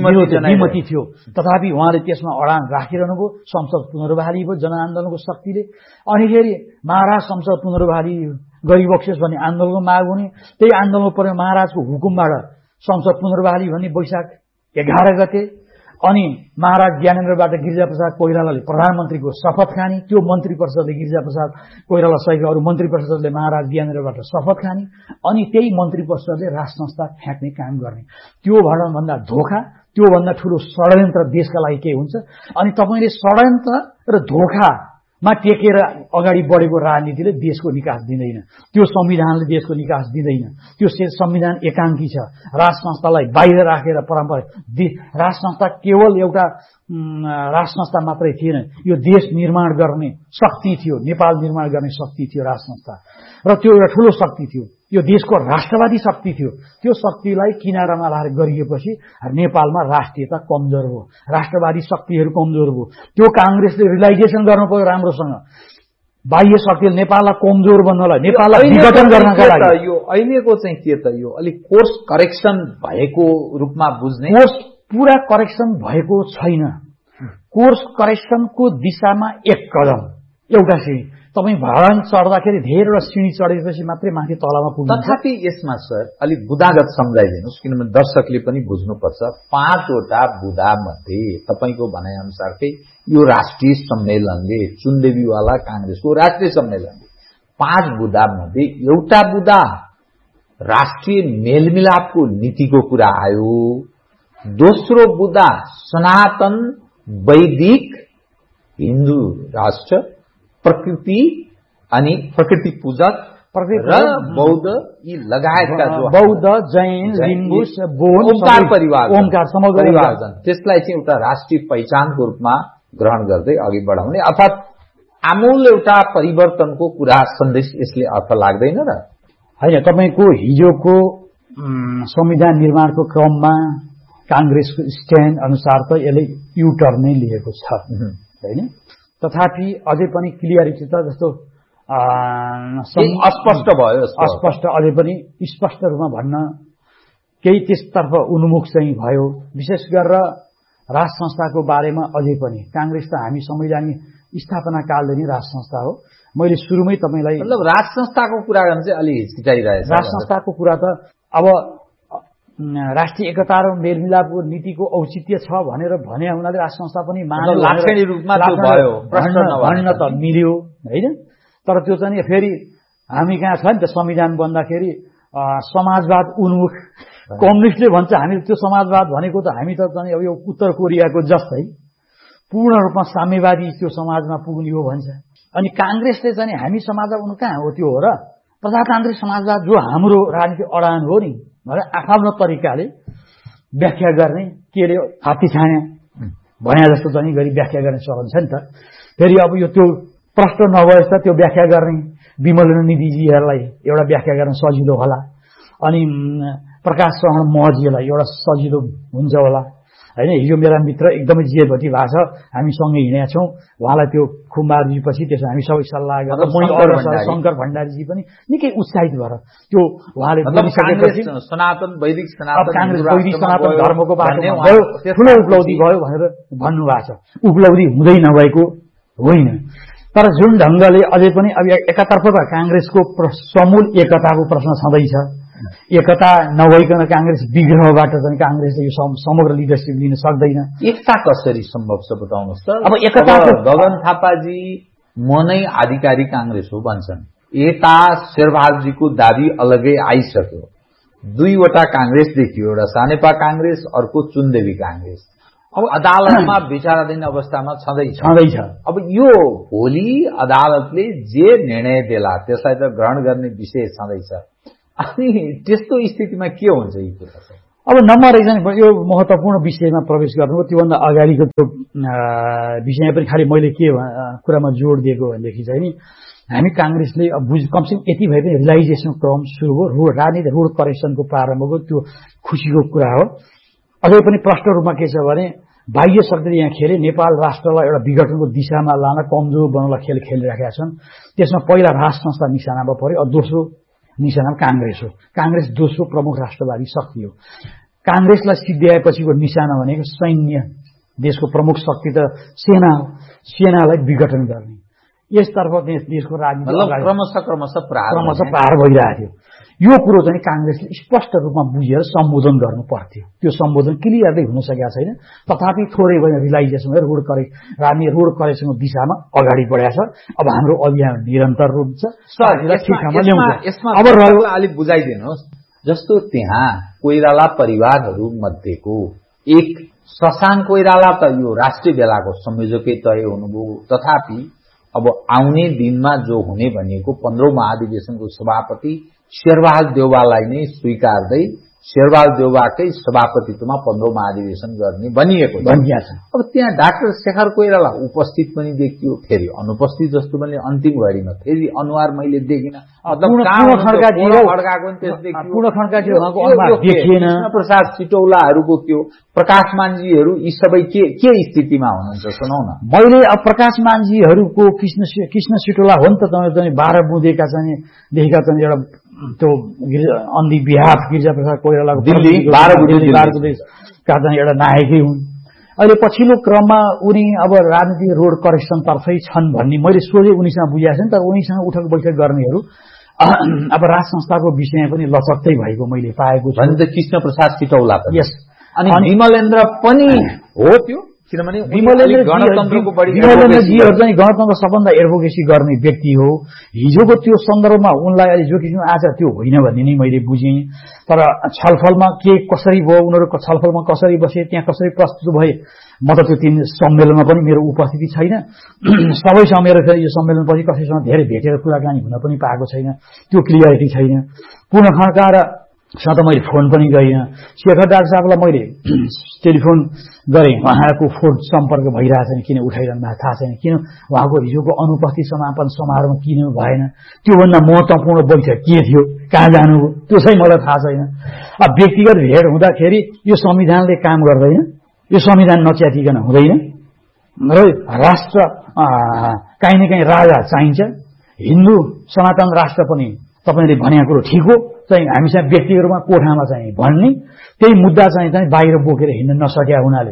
विमति थियो। तथापि उहाँले त्यसमा अडान राखिरहनु भयो। संसद पुनर्बहाली भयो जनआन्दोलनको शक्तिले। अनि फेरि महाराज संसद पुनर्बहाली गरिबक्सेस भन्ने आन्दोलनको माग हुने। त्यही आन्दोलन पर महाराजको हुकुमबाट संसद पुनर्बहाली भन्ने वैशाख एघार गते। अनि महाराज ज्ञानेन्द्रबाट गिरिजाप्रसाद कोइरालाले प्रधानमन्त्रीको शपथ खाने। त्यो मन्त्री परिषदले गिरिजाप्रसाद कोइराला सहित अरू मन्त्री परिषदले महाराज ज्ञानेन्द्रबाट शपथ खाने। अनि त्यही मन्त्री परिषदले राज संस्था फ्याँक्ने काम गर्ने। त्यो भन्दा धोखा, त्यो भन्दा ठूलो षड्यन्त्र देशका लागि के हुन्छ? अनि तपाईले षड्यन्त्र र धोखामा टेकेर अगाडि बढेको राजनीतिले देशको निकास दिँदैन। त्यो संविधानले देशको निकास दिँदैन। त्यो संविधान एकाङ्की छ। राज संस्थालाई बाहिर राखेर परम्परा राज संस्था केवल एउटा राज संस्था मात्रै थिएन। यो देश निर्माण गर्ने शक्ति थियो। नेपाल निर्माण गर्ने शक्ति थियो राज संस्था। र त्यो एउटा ठूलो शक्ति थियो। यो देशको राष्ट्रवादी शक्ति थियो। त्यो शक्तिलाई किनारामा लाएर गरिएपछि नेपालमा राष्ट्रियता कमजोर भयो। राष्ट्रवादी शक्तिहरू कमजोर भयो। त्यो कांग्रेसले रियलाइजेसन गर्नु पर्यो राम्रोसँग। बाह्य शक्तिले नेपाललाई कमजोर बन्नलाई नेपाललाई विघटन गर्नका लागि यो अहिलेको चाहिँ के त यो अलि कोर्स करेक्सन भएको रूपमा बुझ्ने। कोर्स पूरा करेक्सन भएको छैन। कोर्स करेक्सनको दिशामा एक कदम एउटा सिँढी। तपाईँ भवन चढ्दाखेरि धेरैवटा सिँढी चढेपछि मात्रै माथि तलामा पुग्नु। तथापि यसमा सर अलिक बुदागत सम्झाइदिनुहोस् किनभने दर्शकले पनि बुझ्नुपर्छ। पाँचवटा बुदा मध्ये तपाईको भनाइ अनुसारकै यो राष्ट्रिय सम्मेलनले चुनदेवीवाला कांग्रेसको राष्ट्रिय सम्मेलनले पाँच बुदा मध्ये एउटा बुदा राष्ट्रिय मेलमिलापको नीतिको कुरा आयो। दोस्रो बुदा सनातन वैदिक हिन्दू राष्ट्र प्रकृति अनि प्रकृति पूजक र बौद्ध यी लगायतका जो बौद्ध जैन लिम्बू ओमकार परिवार ओमकार समग्र परिवारजन त्यसलाई चाहिँ एउटा राष्ट्रिय पहिचानको रूपमा ग्रहण गर्दै अघि बढाउने अर्थात् आमूल एउटा परिवर्तनको कुरा सन्देश यसले अर्थ लाग्दैन र हैन। तपाईको हिजोको संविधान निर्माणको क्रममा कांग्रेसको स्ट्यान्ड अनुसार त यसले यु टर्न नै लिएको छ हैन। तथापि अझै पनि क्लियरिटी त जस्तो अस्पष्ट भयो अस्पष्ट अझै पनि स्पष्ट रूपमा भन्न केही त्यसतर्फ उन्मुख चाहिँ भयो। विशेष गरेर राज संस्थाको बारेमा अझै पनि कांग्रेस त हामी संवैधानिक स्थापना कालदेखि राज संस्था हो। मैले सुरुमै तपाईलाई मतलब राज संस्थाको कुरा गर्न चाहिँ अलि हिचकिचाइरहेछ। राज संस्थाको कुरा त अब राष्ट्रिय एकता र मेलमिलापको नीतिको औचित्य छ भनेर भने हुनाले राज संस्था पनि मान्यो, लाक्षणिक रूपमा त्यो भयो, प्रश्न भन्न त मिल्यो हैन। तर त्यो चाहिँ फेरि हामी कहाँ छ नि त संविधान बन्दाखेरि समाजवाद उन्मुख कम्युनिस्टले भन्छ हामी त्यो समाजवाद भनेको त हामी त चाहिँ अब यो उत्तर कोरियाको जस्तै पूर्ण रूपमा साम्यवादी त्यो समाजमा पुग्ने हो भन्छ। अनि कांग्रेसले चाहिँ हामी समाजवाद उन्मुख कहाँ हो त्यो हो र प्रजातान्त्रिक समाजवाद जो हाम्रो राजनीतिक अडान हो नि भनेर आफ्नो तरिकाले व्याख्या गर्ने के अरे हात्ती छाने भने जस्तो चाहिँ गरी व्याख्या गर्ने चलन छ नि त। फेरि अब यो त्यो प्रश्न नभएछ त्यो व्याख्या गर्ने विमलेन्द्र निधिजीहरूलाई एउटा व्याख्या गर्न सजिलो होला, अनि प्रकाश चरण महर्जीलाई एउटा सजिलो हुन्छ होला हैन। हिजो मेरा मित्र एकदमै जीवभटी भएको छ, हामी सँगै हिँडेका छौँ, उहाँलाई त्यो खुम्बारजी पछि त्यसो हामी सबै सल्लाह गरेर शंकर भण्डारीजी पनि निकै उत्साहित भएर त्यो उहाँले सनातन वैदिक सनातन कांग्रेस वैदिक सनातन धर्मको बारेमा ठुलो उपलब्धि भयो भनेर भन्नुभएको छ। उपलब्धि हुँदै नभएको होइन, तर जुन ढंगले अझै पनि अब एकातर्फ त कांग्रेसको समूल एकताको प्रश्न छँदैछ, एकता नभइकन कांग्रेस विग्रहबाट चाहिँ कांग्रेसले यो समग्र लिडरशिप लिन सक्दैन। एकता कसरी सम्भव छ बताउनुहोस् त। अब एकता गगन थापाजी म नै आधिकारिक कांग्रेस हो भन्छन्, यता शेरबहादुरजीको दाबी अलगै आइसक्यो, दुईवटा कांग्रेस देखियो, एउटा सानेपा कांग्रेस अर्को चुनदेवी कांग्रेस। अब अदालतमा विचाराधीन अवस्थामा छँदैछ छँदैछ अब यो भोलि अदालतले जे निर्णय देला त्यसलाई त ग्रहण गर्ने विषय छँदैछ। अनि त्यस्तो स्थितिमा के हुन्छ यी कुरा चाहिँ? अब नम्बर एक यो महत्वपूर्ण विषयमा प्रवेश गर्नु, त्योभन्दा अगाडिको त्यो विषयमा पनि खालि मैले के कुरामा जोड दिएको भनेदेखि चाहिँ नि हामी कांग्रेसले बुझ कमसेकम यति भए पनि रियलाइजेसनको क्रम सुरु हो, रोड राजनीति रोड करेक्सनको प्रारम्भको त्यो खुसीको कुरा हो। अझै पनि प्रष्ट रूपमा के छ भने बाह्य शक्तिले यहाँ खेले नेपाल राष्ट्रलाई एउटा विघटनको दिशामा लान कमजोर बनाउन खेल खेलिराखेका छन्। त्यसमा पहिला राज संस्था निशानामा पर्यो, अब दोस्रो निशानामा कांग्रेस हो। कांग्रेस दोस्रो प्रमुख राष्ट्रवादी शक्ति हो। कांग्रेसलाई सिद्ध्याएपछिको निशाना भनेको सैन्य, देशको प्रमुख शक्ति त सेना हो, सेनालाई विघटन गर्ने। यसतर्फ देशको राजनीति क्रमशः क्रमशः क्रमशः प्रहार भइरहेको थियो। यो कुरो चाहिँ कांग्रेसले स्पष्ट रूपमा बुझेर सम्बोधन गर्नु पर्थ्यो। त्यो सम्बोधन क्लियरली हुन सकेका छैन। तथापि थोरै भए रियलाइजेसन भएर रोड करे राजनीति रोड करेक्सनको दिशामा अगाडि बढेको छ। अब हाम्रो अभियान निरन्तर रूप छ। अब रह्यो अलिक बुझाइदिनुहोस्, जस्तो त्यहाँ कोइराला परिवारहरू मध्येको एक शशाङ्क कोइराला त यो राष्ट्रिय बेलाको संयोजकै तय हुनुभयो, तथापि अब आउने दिनमा जो हुने भनेको पन्ध्रौं महाधिवेशनको सभापति शेरबहादुर देउवालाई नै स्वीकार्दै शेरबहादुर देउवाकै सभापतित्वमा पन्ध्रौं महाधिवेशन गर्ने भनिएको छ। अब त्यहाँ डाक्टर शेखर कोइराला उपस्थित पनि देखियो, फेरि अनुपस्थित जस्तो पनि अन्तिम घडीमा फेरि अनुहार मैले देखिन। प्रसाद सिटौलाहरूको के हो, प्रकाश मानजीहरू यी सबै के के स्थितिमा हुनुहुन्छ सुनौ न। मैले अब प्रकाश मानजीहरूको कृष्ण कृष्ण सिटौला हो नि त, तपाईँ बाह्र बुँदेका चाहिँ देखेका चाहिँ एउटा त्यो अन्धी बिहार गिरिजा प्रसाद कोइरालाको दिल्ली बाह्र बुँदेका चाहिँ एउटा नायकै हुन्। अहिले पछिल्लो क्रममा उनी अब राजनीतिक रोड करेक्सन तर्फै छन् भन्ने मैले सोझै उनीसँग बुझाएको छैन, तर उनीसँग उठक बैठक गर्नेहरू अब राज संस्थाको विषयमा पनि लचक्दै भएको मैले पाएको छु। कृष्ण प्रसाद सिटौला यस, अनि विमलेन्द्र पनि हो त्यो, किनभने विमलेन्द्रजीहरू चाहिँ गणतन्त्र सबभन्दा एडभोकेसी गर्ने व्यक्ति हो। हिजोको त्यो सन्दर्भमा उनलाई अहिले जो किसिमको आज त्यो होइन भन्ने नै मैले बुझेँ। तर छलफलमा के कसरी भयो, उनीहरूको छलफलमा कसरी बसे, त्यहाँ कसरी प्रस्तुत भए, म त त्यो तीन सम्मेलनमा पनि मेरो उपस्थिति छैन। सबैसँग मेरो फेरि यो सम्मेलनपछि कसैसँग धेरै भेटेर कुराकानी हुन पनि पाएको छैन, त्यो क्लियरिटी छैन। पूर्ण खड्का र सँग त मैले फोन पनि गरिनँ। शेखर डाक्टर साहबलाई मैले टेलिफोन गरेँ, उहाँको फोन सम्पर्क भइरहेको छैन, किन उठाइरहनु भएको थाहा छैन, किन उहाँको हिजोको अनुपस्थित समापन समारोहमा किन भएन, त्योभन्दा महत्वपूर्ण बैठक के थियो, कहाँ जानुभयो, त्यो चाहिँ मलाई थाहा छैन। अब व्यक्तिगत भेट हुँदाखेरि यो संविधानले काम गर्दैन, यो संविधान नच्यातिकन हुँदैन र राष्ट्र काहीँ न काहीँ राजा चाहिन्छ। हिन्दू सनातन राष्ट्र पनि तपाईँले भनेको कुरो ठिक हो, चाहिँ हामीसँग व्यक्तिगत रूपमा कोठामा चाहिँ भन्ने त्यही मुद्दा चाहिँ चाहिँ बाहिर बोकेर हिँड्न नसकेका हुनाले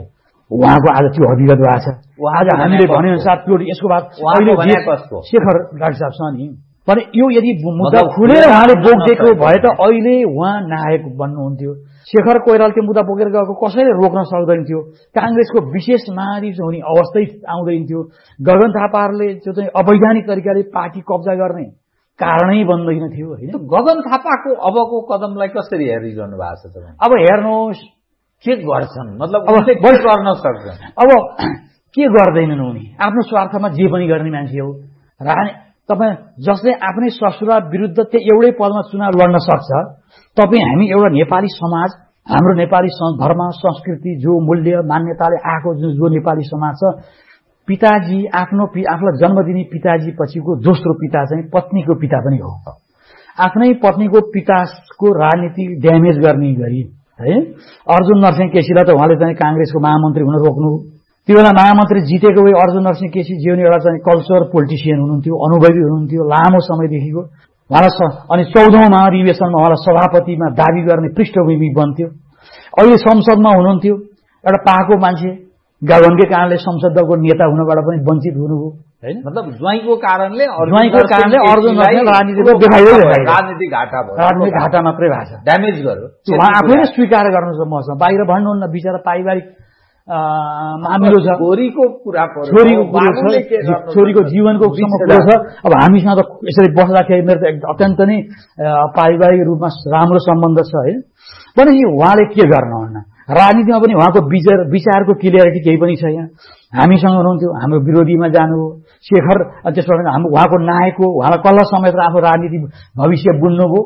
उहाँको आज त्यो हकीकत भएको छ। आज हामीले भने अनुसार त्यो यसको बाद शेखर डाक्टर साहब छ नि भने यो यदि मुद्दा खुलेर उहाँले बोकिदिएको भए त अहिले उहाँ नायक बन्नुहुन्थ्यो। शेखर कोइराला त्यो मुद्दा बोकेर गएको कसैले रोक्न सक्दैन थियो। कांग्रेसको विशेष महाधिवेश हुने अवस्थै आउँदैन थियो। गगन थापाहरूले त्यो चाहिँ अवैधानिक तरिकाले पार्टी कब्जा गर्ने कारणै बन्दैन थियो हैन। गगन थापाको अबको कदमलाई कसरी हेरिरहनु भएको छ तपाईँ? अब हेर्नुहोस् के गर्छन्, मतलब उनले के गर्न सक्छन्? अब के गर्दैनन् उनी आफ्नो स्वार्थमा जे पनि गर्ने मान्छे हो। रानी तपाईँ जसले आफ्नै ससुरा विरुद्ध त्यो एउटै पदमा चुनाव लड्न सक्छ, तपाईँ हामी एउटा नेपाली समाज, हाम्रो नेपाली धर्म संस्कृति जो मूल्य मान्यताले आएको जो नेपाली समाज छ, पिताजी आफ्नो आफूलाई जन्म दिने पिताजी पछिको दोस्रो पिता चाहिँ पत्नीको पिता पनि हो। आफ्नै पत्नीको पिताको राजनीति ड्यामेज गर्ने गरी है अर्जुन नरसिंह केसीलाई त उहाँले चाहिँ कांग्रेसको महामन्त्री हुन रोक्नु। त्यो बेला महामन्त्री जितेको भए अर्जुन नरसिंह केसी जीवन एउटा चाहिँ कल्चर पोलिटिसियन हुनुहुन्थ्यो, अनुभवी हुनुहुन्थ्यो लामो समयदेखिको। उहाँलाई अनि चौधौं महाधिवेशनमा उहाँलाई सभापतिमा दाबी गर्ने पृष्ठभूमि बन्थ्यो। अहिले संसदमा हुनुहुन्थ्यो, एउटा पाएको मान्छे गगनकै कारणले संसदको नेता हुनबाट पनि वञ्चित हुनुभयो हैन। मतलब ज्वाइँको कारणले ज्वाइँको कारणले अर्जुन नरसिंह राजनीतिको देखाइयो राजनीतिक घाटा भयो, राजनीतिक घाटा मात्रै भएको छ, ड्यामेज गर्यो। उहाँ आफैले स्वीकार गर्नुहुन्छ मसँग बाहिर भन्नुहुन्न, बिचरा पारिवारिक मामिलो छ, छोरीको कुरा छोरीको कुरा छ, छोरीको जीवनको कुरा छ। अब हामीसँग त यसरी बस्दाखेरि मेरो त अत्यन्त नै पारिवारिक रूपमा राम्रो सम्बन्ध छ है। पनि उहाँले के गर्नुहुन्न, राजनीतिमा पनि उहाँको विचार विचारको क्लियरिटी केही पनि छैन। हामीसँग हुनुहुन्थ्यो, हाम्रो विरोधीमा जानुभयो शेखर, त्यसबाट हाम्रो उहाँको नायक हो, उहाँलाई कल्ला समेत आफ्नो राजनीति भविष्य बुन्नुभयो।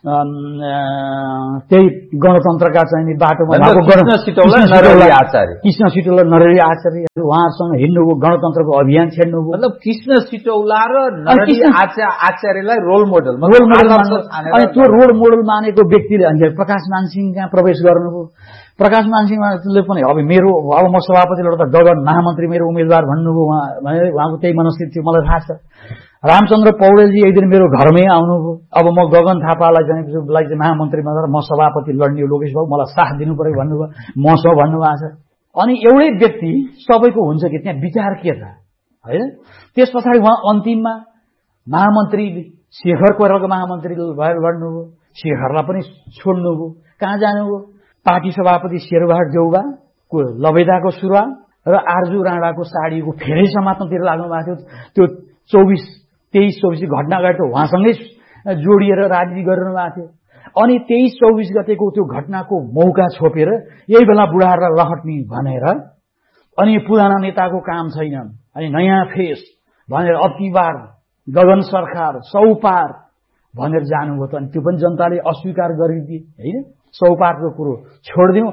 त्यही गणतन्त्रका चाहिँ बाटोमा कृष्ण सिटौला नरहरि आचार्य कृष्ण सिटौला नरहरि आचार्य उहाँसँग हिँड्नुभयो, गणतन्त्रको अभियान छेड्नुभयो। मतलब कृष्ण सिटौला र Narhari आचार्यलाई role model role model अनि त्यो रोल मोडल मानेको व्यक्तिले अनि प्रकाश मानसिंह कहाँ प्रवेश गर्नुभयो। प्रकाश मानसिंहले पनि अब मेरो अब म सभापति लड्दा गगन महामन्त्री मेरो उम्मेद्वार भन्नुभयो उहाँ भने उहाँको त्यही मनस्थिति थियो, मलाई थाहा छ। रामचन्द्र पौडेलजी एक दिन मेरो घरमै आउनुभयो। अब म गगन थापालाई चाहिँ चाहिँ महामन्त्री बनाएर म सभापति लड्ने लोकेश बाबु मलाई साथ दिनु पर्यो भन्नुभयो, मसँग भन्नुभएको छ। अनि एउटै व्यक्ति सबैको हुन्छ कि त्यहाँ विचार के छ हैन। त्यस पछाडि उहाँ अन्तिममा महामन्त्री शेखर कोइरालाको महामन्त्री भएर लड्नुभयो, शेखरलाई पनि छोड्नुभयो। कहाँ जानुभयो? पार्टी सभापति शेरबहादुर देउवाको लबेदाको सुरुवात र आर्जु राणाको साडीको फेरै समात्नतिर लाग्नु भएको थियो। त्यो चौबिस तेइस चौबिस घटना अगाडि त उहाँसँगै जोडिएर राजनीति गरिरहनु भएको थियो। अनि तेइस चौबिस गतेको त्यो घटनाको मौका छोपेर यही बेला बुढाहरूलाई लहट्ने भनेर अनि पुराना नेताको काम छैन अनि नयाँ फेस भनेर अब की बार गगन सरकार सौपार भनेर जानुभयो त। अनि त्यो पनि जनताले अस्वीकार गरिदिए हैन। सौपारको कुरो छोडिदिउँ।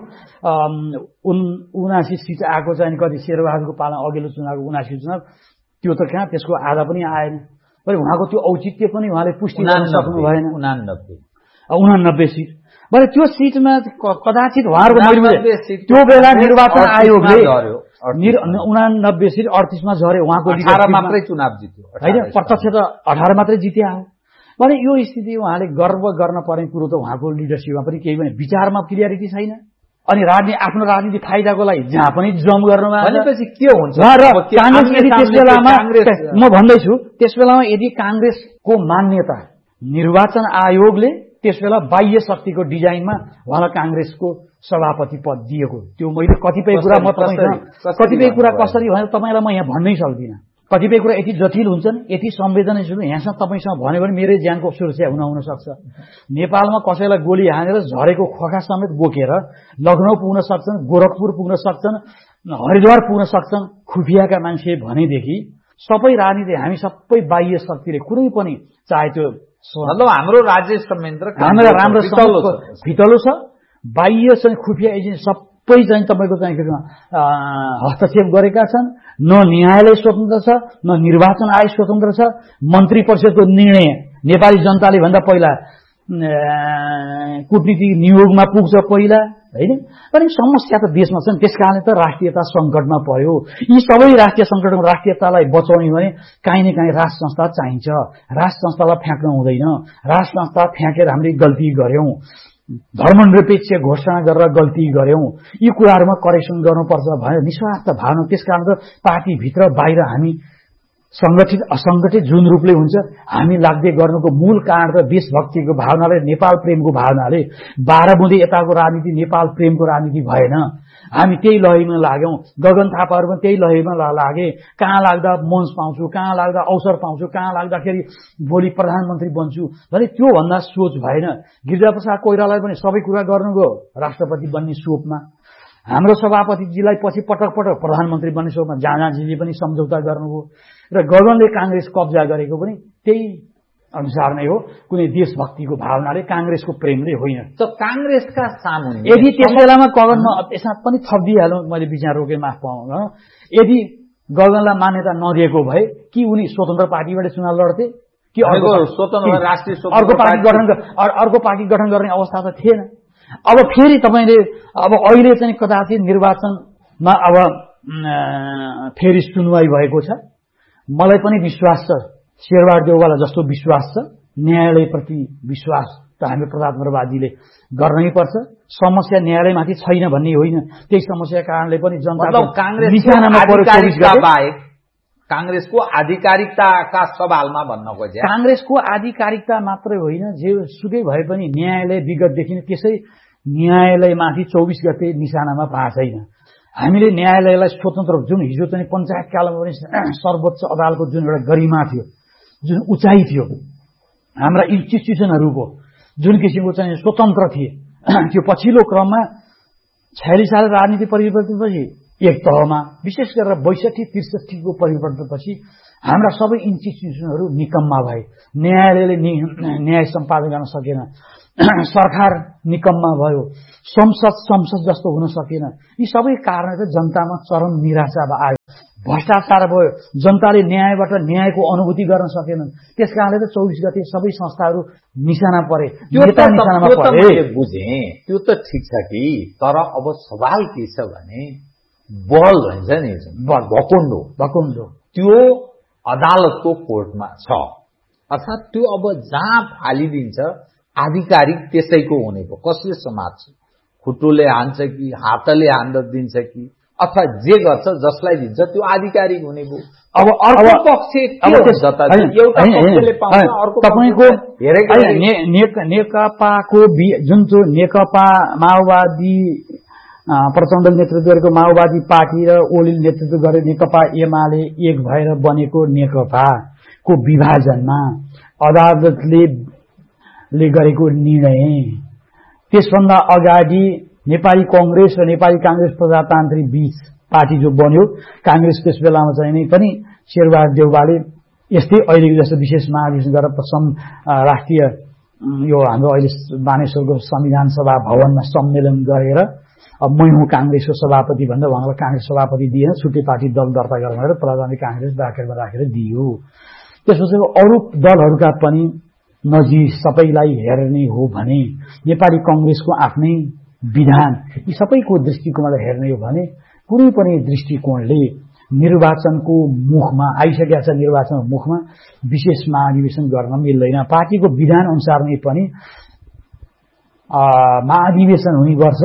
उनासी सिट आएको चाहिँ कति शेरबहादुरको पाला अघिल्लो चुनावको उनासी चुनाव त्यो त कहाँ त्यसको आधा पनि आएन। भने उहाँको त्यो औचित्य पनि उहाँले पुष्टि गर्न सक्नु भएन। उनानब्बे उनानब्बे सिट भने त्यो सिटमा कदाचित उहाँहरूको त्यो बेला निर्वाचन आयोगले उनानब्बे सिट अडतिसमा झरे, उहाँको मात्रै चुनाव जित्यो होइन, प्रत्यक्ष त अठार मात्रै जित्या हो। भने यो स्थिति उहाँले गर्व गर्न पर्ने कुरो त उहाँको लिडरसिपमा पनि केही पनि विचारमा क्लियरिटी छैन। अनि राजनीति आफ्नो राजनीति फाइदाको लागि जहाँ पनि जम गर्नुमा भनेपछि के हुन्छ र कांग्रेस यदि त्यस बेलामा म भन्दैछु त्यस बेलामा यदि कांग्रेसको मान्यता निर्वाचन आयोगले त्यस बेला बाह्य शक्तिको डिजाइनमा उहाँलाई कांग्रेसको सभापति पद दिएको त्यो मैले कतिपय कुरा म तपाईसँग कतिपय कुरा कसरी भनेर तपाईलाई म यहाँ भन्नै सक्दिनँ। कतिपय कुरा यति जटिल हुन्छन् यति संवेदनशील यहाँसँग तपाईसँग भन्यो भने मेरै ज्यानको सुरक्षा हुन हुन सक्छ। नेपालमा कसैलाई गोली हानेर झरेको खोखा समेत बोकेर लखनऊ पुग्न सक्छन्, गोरखपुर पुग्न सक्छन्, हरिद्वार पुग्न सक्छन् खुफियाका मान्छे भनेदेखि सबै राजनीति हामी सबै बाह्य शक्तिले कुनै पनि चाहे त्यो मतलब हाम्रो राज्य संयन्त्र हाम्रो राम्रो फितलो छ, बाह्य चाहिँ खुफिया एजेन्सी सबै चाहिँ तपाईँको चाहिँ हस्तक्षेप गरेका छन्। न न्यायालय स्वतन्त्र छ, न निर्वाचन आयोग स्वतन्त्र छ। मन्त्री परिषदको निर्णय नेपाली जनताले भन्दा पहिला कूटनीतिक नियोगमा पुग्छ पहिला हैन। अनि समस्या त देशमा छन्, त्यसकारणले त राष्ट्रियता संकटमा पर्यो। यी सबै राष्ट्रिय संकटमा राष्ट्रियतालाई बचाउने भने काहीँ न काहीँ राष्ट्र संस्था चाहिन्छ। राष्ट्र संस्थालाई फ्याँक्न हुँदैन। राष्ट्र संस्था फ्याँकेर हामीले गल्ती गर्यौं धर्मनिरपेक्ष घोषणा गरेर गल्ती गर्यौं, यी कुराहरूमा करेक्सन गर्नुपर्छ भनेर निस्वार्थ भावना। त्यसकारण त पार्टीभित्र बाहिर हामी संगठित असंगठित जुन रूपले हुन्छ हामी लाग्दै गर्नुको मूल कारण त देशभक्तिको भावनाले, नेपाल प्रेमको भावनाले, बाह्र बुँदे यताको राजनीति नेपाल प्रेमको राजनीति भएन। हामी त्यही लहैमा लाग्यौं। गगन थापाहरू पनि त्यही लहैमा लागे। कहाँ लाग्दा मञ्च पाउँछु, कहाँ लाग्दा अवसर पाउँछु, कहाँ लाग्दाखेरि भोलि प्रधानमन्त्री बन्छु भने त्यो भन्दा सोच भएन। गिरिजाप्रसाद कोइरालाले पनि सबै कुरा गर्नुभयो राष्ट्रपति बन्ने सोपमा। हाम्रो सभापतिजीलाई पछि पटक पटक प्रधानमन्त्री बन्ने सोपमा जाँजाजीले पनि सम्झौता गर्नुभयो र गगनले कांग्रेस कब्जा गरेको पनि त्यही अनुसार नै हो, कुनै देशभक्तिको भावनाले, कांग्रेसको प्रेमले होइन। त कांग्रेसका सामुन्ने यदि त्यस बेलामा गगनमा यसमा पनि थपिदिइहालौँ, मैले विचार रोके माफ पाउँ, यदि गगनलाई मान्यता नदिएको भए कि उनी स्वतन्त्र पार्टीबाट चुनाव लड्थे कि अर्को स्वतन्त्र राष्ट्रिय अर्को पार्टी गठन अर्को पार्टी गठन गर्ने अवस्था त थिएन। अब फेरि तपाईले अब अहिले चाहिँ कदाचित निर्वाचनमा अब फेरि सुनवाई भएको छ। मलाई पनि विश्वास छ, शेरबहादुर देउवाला जस्तो विश्वास छ, न्यायालयप्रति विश्वास त हामी प्रजातन्त्रवादीले गर्नै पर्छ। समस्या न्यायालयमाथि छैन भन्ने होइन, त्यही समस्याका कारणले पनि जनताको निशानामा परेको बाहेक कांग्रेसको आधिकारिकताका सवालमा भन्न खोजे। कांग्रेसको आधिकारिकता मात्रै होइन, जे सुकै भए पनि न्यायालय विगतदेखि नै त्यसै न्यायालयमाथि चौबिस गते निशानामा पाएको छैन। हामीले न्यायालयलाई स्वतन्त्र, जुन हिजो चाहिँ पञ्चायत कालमा पनि सर्वोच्च अदालतको जुन एउटा गरिमा थियो, जुन उचाइ थियो, हाम्रा इन्स्टिट्युसनहरूको जुन किसिमको चाहिँ स्वतन्त्र थिए, त्यो पछिल्लो क्रममा छयालिस साल राजनीति परिवर्तनपछि एक तहमा, विशेष गरेर बैसठी त्रिसठीको परिवर्तनपछि हाम्रा सबै इन्स्टिट्युसनहरू निकम्मा भए। न्यायालयले न्याय सम्पादन गर्न सकेन, सरकार निकम्मा भयो, संसद संसद जस्तो हुन सकेन। यी सबै कारणले जनतामा चरम निराशा आयो, भ्रष्टाचार भयो, जनताले न्यायबाट न्यायको अनुभूति गर्न सकेनन्। त्यसकारणले त चौबिस गते सबै संस्थाहरू निशाना परे, नेता निशानामा परे। बुझे त्यो त ठिक छ कि, तर अब सवाल के छ भने बल भन्छ नि, भकुण्डो भकुण्डो त्यो अदालतको कोर्टमा छ, अर्थात् त्यो अब जहाँ फालिदिन्छ आधिकारिक त्यसैको हुने भयो। कसले समात्छ, खुट्टोले हान्छ कि हातले हान्द दिन्छ कि अथवा जे गर्छ जसलाई दिन्छ त्यो आधिकारिक हुने भयो। अब अर्को पक्ष तपाईँको नेकपाको जुन त्यो नेकपा माओवादी प्रचण्ड नेतृत्व गरेको माओवादी पार्टी र ओलीले नेतृत्व गरेको नेकपा एमाले एक भएर बनेको नेकपाको विभाजनमा अदालतले ले गरेको निर्णय, त्यसभन्दा अगाडि नेपाली कांग्रेस र नेपाली कांग्रेस प्रजातान्त्रिक बीच पार्टी जो बन्यो, कांग्रेस त्यस बेलामा चाहिँ नै पनि शेरबहादुर देउवाले यस्तै अहिले जस्तो विशेष महाधिवेशन गरेर राष्ट्रिय यो हाम्रो अहिले बानेश्वरको संविधान सभा भवनमा सम्मेलन गरेर अब मै हुँ कांग्रेसको सभापति भनेर उहाँलाई कांग्रेस सभापति दिएन, छुट्टै पार्टी दल दर्ता गर्न भनेर प्रजातान्त्रिक कांग्रेस ब्राकेटमा राखेर दियो। त्यसपछि अरू दलहरूका पनि नजिक सबैलाई हेर्ने हो भने नेपाली कांग्रेसको आफ्नै विधान, यी सबैको दृष्टिकोणबाट हेर्ने हो भने कुनै पनि दृष्टिकोणले निर्वाचनको मुखमा आइसकेका छ, निर्वाचनको मुखमा विशेष महाधिवेशन गर्न मिल्दैन। पार्टीको विधान अनुसार नै पनि महाधिवेशन हुने वर्ष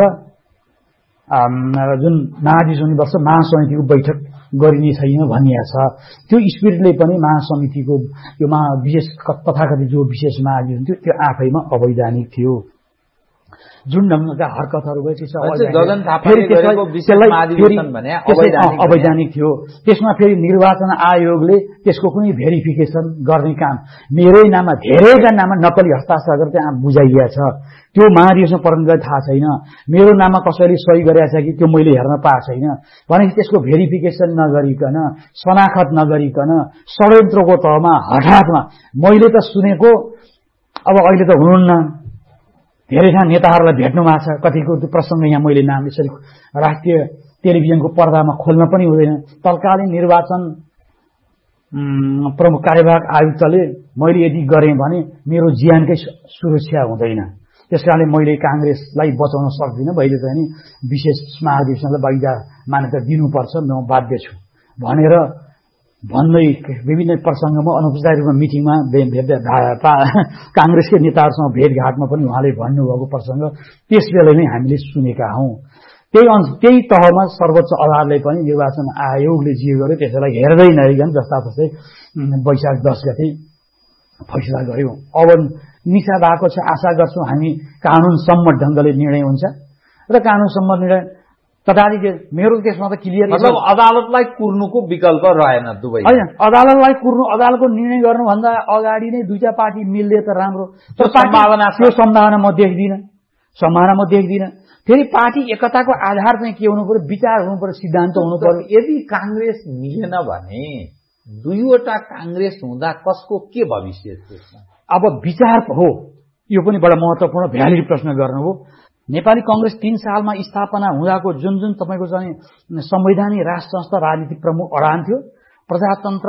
जुन महाधिवेशन हुने वर्ष महासमितिको बैठक गरिने छैन भनिएको छ। त्यो स्पिरिटले पनि महासमितिको यो महा विशेष तथाकथित जो विशेष महाधिवेशन थियो त्यो आफैमा अवैधानिक थियो। जुन ढंगका हरकतहरू भए अवैधानिक थियो। त्यसमा फेरि निर्वाचन आयोगले त्यसको कुनै भेरिफिकेसन गर्ने काम मेरै नाममा धेरैका नाममा नक्कली हस्ताक्षर गरेर त्यहाँ बुझाइएको छ। त्यो महाधिवेशन प्रबन्धकलाई थाहा छैन, मेरो नाममा कसैले सही गरेको छ कि त्यो मैले हेर्न पाएको छैन भनेपछि त्यसको भेरिफिकेसन नगरिकन, शनाखत नगरिकन षड्यन्त्रको तहमा हठातमा मैले त सुनेको, अब अहिले त हुनुहुन्न, धेरै ठाउँ नेताहरूलाई भेट्नु भएको छ, कतिको त्यो प्रसङ्ग यहाँ मैले नाम यसरी राष्ट्रिय टेलिभिजनको पर्दामा खोल्न पनि हुँदैन। तत्कालीन निर्वाचन प्रमुख कार्यवाहक आयुक्तले मैले यदि गरेँ भने मेरो ज्यानकै सुरक्षा हुँदैन, त्यसकारणले मैले कांग्रेसलाई बचाउन सक्दिनँ, मैले चाहिँ नि विशेष महाधिवेशनलाई बाहिर मान्यता दिनुपर्छ, म बाध्य छु भनेर भन्दै विभिन्न प्रसङ्गमा अनौपचारिक रूपमा मिटिङमा काङ्ग्रेसकै नेताहरूसँग भेटघाटमा पनि उहाँले भन्नुभएको प्रसङ्ग त्यस बेला नै हामीले सुनेका हौं। त्यही त्यही तहमा सर्वोच्च अदालतले पनि निर्वाचन आयोगले जे गर्यो त्यसैलाई हेर्दै नहेरिकन जस्ता जस्तै वैशाख दस गते फैसला गर्यो। अब निशा भएको छ, आशा गर्छौं हामी कानून सम्मत ढंगले निर्णय हुन्छ र कानून सम्मत निर्णय तथापि मेरो केसमा त क्लियर मतलब अदालतलाई कुर्नुको विकल्प रहेन दुवै हैन। अदालतलाई कुर्नु, अदालतको निर्णय गर्नुभन्दा अगाडि नै दुईटा पार्टी मिल्ले त राम्रो। त्यो सम्भावना त्यो सम्भावना म देख्दिन सम्भावना म देख्दिन फेरि पार्टी एकताको आधार चाहिँ के हुनु पर्यो, विचार हुनु पर्यो, सिद्धान्त हुनु पर्यो। यदि कांग्रेस मिलेन भने दुईवटा कांग्रेस हुँदा कसको के भविष्य त्यसमा? अब विचार हो, यो पनि बडा महत्त्वपूर्ण भ्यालिड प्रश्न गर्नु हो। नेपाली कांग्रेस तीन सालमा स्थापना हुँदाको जुन जुन तपाईको चाहिँ संवैधानिक राष्ट्र संस्था राजनीतिक प्रमुख अडान थियो, प्रजातन्त्र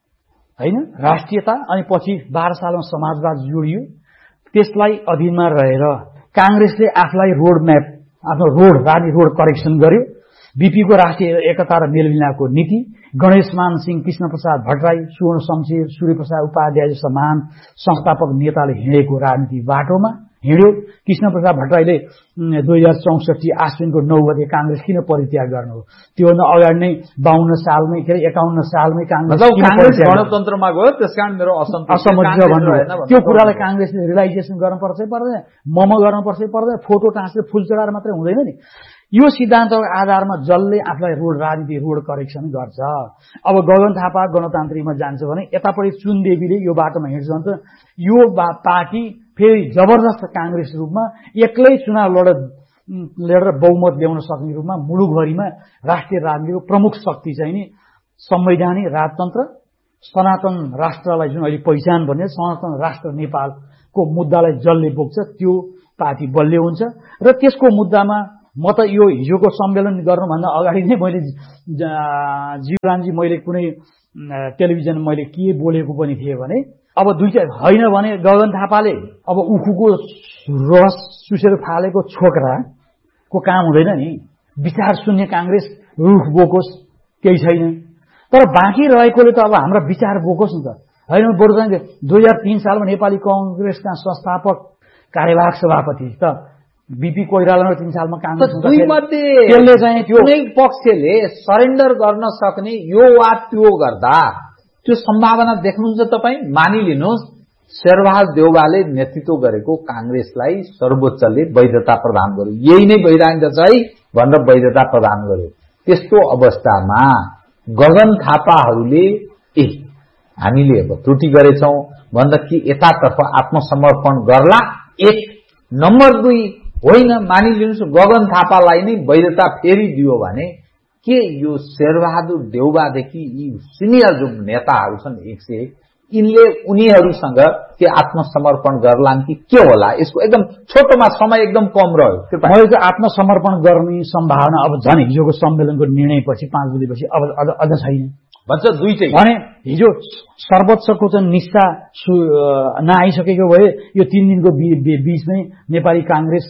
हैन, राष्ट्रियता, अनि पछि बाह्र सालमा समाजवाद जोडियो। त्यसलाई अधीनमा रहेर कांग्रेसले आफूलाई रोड म्याप, आफ्नो रोड राजनीतिक रोड करेक्सन गर्यो। बीपी को राष्ट्रिय एकता र मेलमिलापको नीति, गणेशमान सिंह, कृष्ण प्रसाद भट्टराई, सुवर्ण शमशेर, सूर्य प्रसाद उपाध्याय जस्ता महान संस्थापक नेताले हिँडेको राजनीतिक बाटोमा हिँड्यो। कृष्ण प्रसाद भट्टराईले दुई हजार चौसठी आश्विनको नौ गते कांग्रेस किन परित्याग गर्नु हो? त्योभन्दा अगाडि नै बाहन्न सालमै के अरे एकाउन्न सालमै कांग्रेस गणतन्त्रमा गयो, त्यसकारण मेरो असमझ भन्नु। त्यो कुरालाई कांग्रेसले रियलाइजेसन गर्नुपर्छ पर्दैन, मम गर्नुपर्छ पर्दैन, फोटो टाँसेर फुल चढाएर मात्रै हुँदैन नि। यो सिद्धान्तको आधारमा जसले आफूलाई रोड राजनीति रोड करेक्सन गर्छ। अब गगन थापा गणतान्त्रिकमा जान्छ भने यतापट्टि चुनदेवीले यो बाटोमा हिँड्छ भने त यो पार्टी फेरि जबरजस्त कांग्रेस रूपमा एक्लै चुनाव लड लडेर बहुमत ल्याउन सक्ने रूपमा मुलुकभरिमा राष्ट्रिय राजनीतिको प्रमुख शक्ति चाहिँ नि संवैधानिक राजतन्त्र, सनातन राष्ट्रलाई जुन अहिले पहिचान भन्ने सनातन राष्ट्र नेपालको मुद्दालाई जसले बोक्छ त्यो पार्टी बलियो हुन्छ। र त्यसको मुद्दामा म त यो हिजोको सम्मेलन गर्नुभन्दा अगाडि नै मैले जीवरामजी मैले कुनै टेलिभिजन मैले के बोलेको पनि थिएँ भने अब दुईटा होइन भने गगन थापाले अब उखुको रस सुसेर फालेको छोकराको काम हुँदैन नि। विचार शून्य कांग्रेस रुख बोकोस् केही छैन, तर बाँकी रहेकोले त अब हाम्रो विचार बोकोस् नि त। होइन बरु चाहिँ दुई हजार तीन सालमा नेपाली कांग्रेसका संस्थापक कार्यवाहक सभापति त बीपी कोइराला तीन सालमा कांग्रेस त्यसले चाहिँ त्यो कुनै पक्षले सरेन्डर गर्न सक्ने यो वा त्यो गर्दा त्यो सम्भावना देख्नुहुन्छ तपाई? मानिलिनुहोस् शेरबहादुर देउवाले नेतृत्व गरेको कांग्रेसलाई सर्वोच्चले वैधता प्रदान गर्यो, यही नै वैधानिक छ है भनेर वैधता प्रदान गर्यो। त्यस्तो अवस्थामा गगन थापाहरूले ए हामीले अब त्रुटि गरेछौं भन्दा कि यतातर्फ आत्मसमर्पण गर्ला? एक नम्बर दुई होइन, मानिलिनुहोस् गगन थापालाई नै वैधता फेरि दियो भने के यो शेरबहादुर देउवादेखि यी सिनियर जो नेताहरू छन् एक सय यिनले उनीहरूसँग के आत्मसमर्पण गर्लान् कि के होला? यसको एकदम छोटोमा समय एकदम कम रह्यो। मैले चाहिँ आत्मसमर्पण गर्ने सम्भावना अब झन् हिजोको सम्मेलनको निर्णयपछि पाँच बजेपछि अब अझ छैन भन्छ दुईटै। भने हिजो सर्वोच्चको चाहिँ निष्ठा नआइसकेको भए यो तीन दिनको बीचमै नेपाली कांग्रेस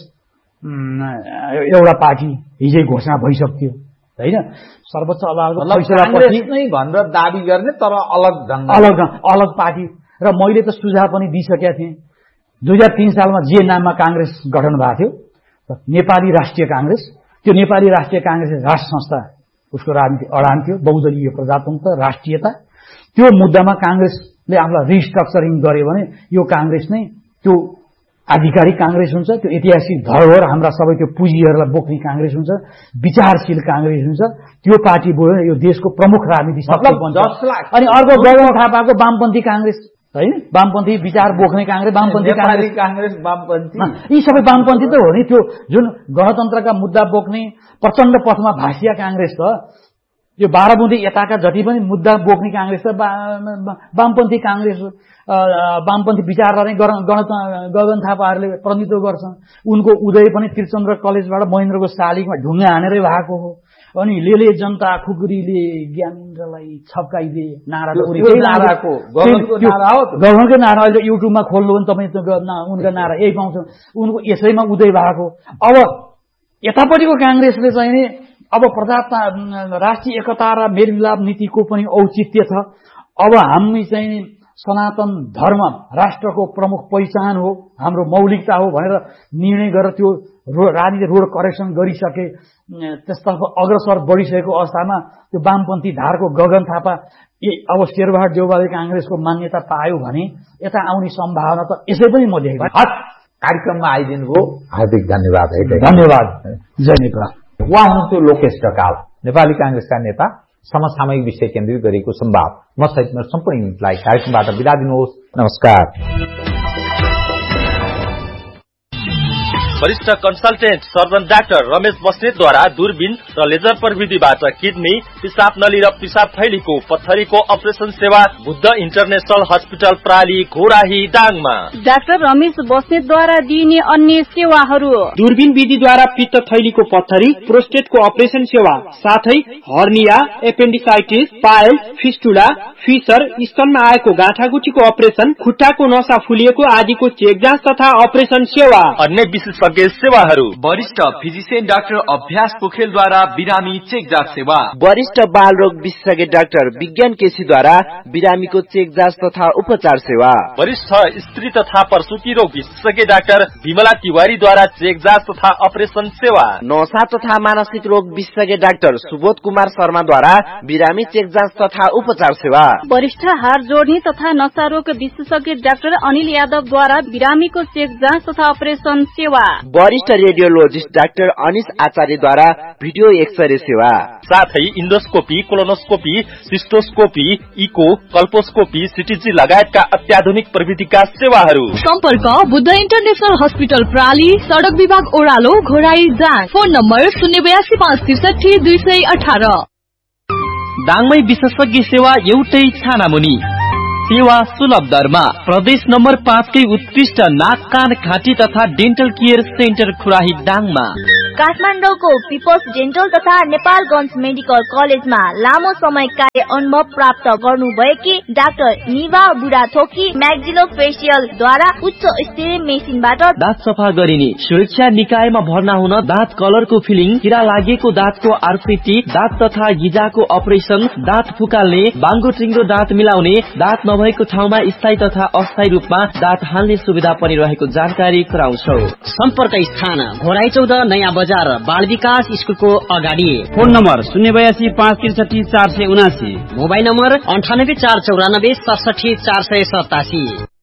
एउटा पार्टी हिजै घोषणा भइसक्थ्यो हैन। सर्वोच्च अदालतको फैसलापछि नै भनेर दाबी गर्ने तर अलग ढंग अलग अलग पार्टी। र मैले त सुझाव पनि दिइसकेका थिएँ दुई हजार तीन सालमा जे नाममा कांग्रेस गठन भएको थियो नेपाली राष्ट्रिय कांग्रेस, त्यो नेपाली राष्ट्रिय कांग्रेस राष्ट्र संस्था उसको राजनीति अडान थियो, बहुदलीय प्रजातन्त्र राष्ट्रियता। त्यो मुद्दामा कांग्रेसले आफूलाई रिस्ट्रक्चरिङ गर्यो भने यो कांग्रेस नै त्यो आधिकारिक कांग्रेस हुन्छ, त्यो ऐतिहासिक धरोहर हाम्रा सबै त्यो पुँजीहरूलाई बोक्ने कांग्रेस हुन्छ, विचारशील कांग्रेस हुन्छ। त्यो पार्टी बोल्यो यो देशको प्रमुख राजनीतिक शक्ति बन्छ। अनि अर्को गगन थापाको वामपन्थी कांग्रेस हैन, वामपन्थी विचार बोक्ने कांग्रेस, वामपन्थी कांग्रेस कांग्रेस वामपन्थी यी सबै वामपन्थी त हो नि। त्यो जुन गणतन्त्रका मुद्दा बोक्ने प्रचण्ड पथमा भासिया कांग्रेस त यो बाह्र बुँदे यताका जति पनि मुद्दा बोक्ने कांग्रेस त वामपन्थी कांग्रेस वामपन्थी विचारलाई गगन थापाहरूले प्रतिनिधित्व गर्छन्। उनको उदय पनि त्रिचन्द्र कलेजबाट महेन्द्रको शालिगमा ढुङ्गा हानेरै भएको हो। अनि लेले जनता खुकुरीले ज्ञानेन्द्रलाई छप्काइदिए नारा नाराको गगनकै नारा अहिले युट्युबमा खोल्नु भने तपाईँ उनका नारा यही पाउँछ। उनको यसैमा उदय भएको। अब यतापट्टिको कांग्रेसले चाहिँ नि अब प्रजाता राष्ट्रिय एकता र मेलमिलाप नीतिको पनि औचित्य छ। अब हामी चाहिँ सनातन धर्म राष्ट्रको प्रमुख पहिचान हो, हाम्रो मौलिकता हो भनेर निर्णय गरेर त्यो राजनीति रोड करेक्सन गरिसके, त्यसतर्फ अग्रसर बढिसकेको अवस्थामा त्यो वामपन्थी धारको गगन थापा अब शेरबहादुर देउवाले कांग्रेसको मान्यता पायो भने यता आउने सम्भावना त यसै पनि म देखेँ। कार्यक्रममा आइदिनु भयो, हार्दिक धन्यवाद। धन्यवाद, जय नेपाल। उहाँ हुनुहुन्थ्यो लोकेश ढकाल, नेपाली कांग्रेसका नेता, समसामयिक विषय केन्द्रित गरेको संवाद। म सहित मेरो सम्पूर्ण युनिटलाई कार्यक्रमबाट बिदा दिनुहोस्। नमस्कार। वरिष्ठ कन्सल्टेन्ट सर्जन डाक्टर रमेश बस्नेतद्वारा दूरबीन र लेजर प्रविधिबाट किडनी, पिसाब नली र पिसाब थैलीको पत्थरीको अपरेसन सेवा Buddha international hospital प्राली Ghorahi दाङमा। Doctor Ramesh बस्नेतद्वारा दिइने अन्य सेवाहरू: दूरबीन विधिद्वारा पित्त थैलीको पत्थरी, प्रोस्टेटको अपरेसन सेवा, साथै hernia, appendicitis, pile, fistula, fissure, स्तनमा आएको गाँठागुठीको अपरेसन, खुट्टाको नसा फुलिएको आदिको चेक जाँच तथा अपरेसन सेवा। अन्य विशेषज्ञ सेवाहरू: वरिष्ठ फिजिशियन डाक्टर अभ्यास पोखेलद्वारा बिरामी चेक जाँच सेवा, वरिष्ठ बाल रोग विशेषज्ञ डाक्टर विज्ञान केसीद्वारा बिरामीको चेक जाँच तथा उपचार सेवा, वरिष्ठ स्त्री तथा प्रसूति रोग विशेषज्ञ डाक्टर विमला तिवारीद्वारा चेक जाँच तथा अपरेसन सेवा, नशा तथा मानसिक रोग विशेषज्ञ डाक्टर सुबोध कुमार शर्माद्वारा बिरामी चेक जाँच तथा उपचार सेवा, वरिष्ठ हार जोड्ने तथा नशा रोग विशेषज्ञ डाक्टर अनिल यादवद्वारा बिरामीको चेक जाँच तथा अपरेसन सेवा, वरिष्ठ रेडियोलोजिस्ट डाक्टर अनिश आचार्यद्वारा भिडियो एक्सरे सेवा, साथै इन्डोस्कोपी, कोलोनोस्कोपी, सिस्टोस्कोपी, इको, कल्पोस्कोपी, सिटीजी लगायतका अत्याधुनिक प्रविधिका सेवाहरू। सम्पर्क बुद्ध इन्टरनेशनल हस्पिटल प्राली, सड़क विभाग ओह्रालो, घोराई दाङ। फोन नम्बर शून्य बयासी पाँच त्रिसठी दुई सय अठार। दाङमै विशेषज्ञ सेवा एउटै छानामुनि, सेवा सुलभ दरमा। प्रदेश नम्बर पाँचकै उत्कृष्ट नाक कान घाँटी तथा डेन्टल केयर सेन्टर खुराही दाङमा। काठमाडौँको पिपल्स डेन्टल तथा नेपालगञ्ज मेडिकल कलेजमा लामो समय कार्य अनुभव प्राप्त गर्नुभएकी डाक्टर निभा बुढाथोकी म्याक्जिलो फेसियल द्वारा उच्च स्तरीय मेसिनबाट दाँत सफा गरिने, सुरक्षा निकायमा भर्ना हुन दाँत कलरको फिलिङ, किरा लागेको दाँतको आरसिटी, दाँत तथा गिजाको अपरेसन, दाँत फुकाल्ने, बाङ्गो टिङ्गो दाँत मिलाउने, दाँत नभएको ठाउँमा स्थायी तथा अस्थायी रूपमा दाँत हाल्ने सुविधा पनि रहेको जानकारी गराउँछौ। सम्पर्क स्थान घोराई चौध नयाँ बजार बाल विकास स्कुलको अगाडि। फोन नम्बर शून्य बयासी पाँच त्रिसठी चार सय उनासी। मोबाइल नम्बर अन्ठानब्बे चार चौरानब्बे सडसठी चार सय सतासी।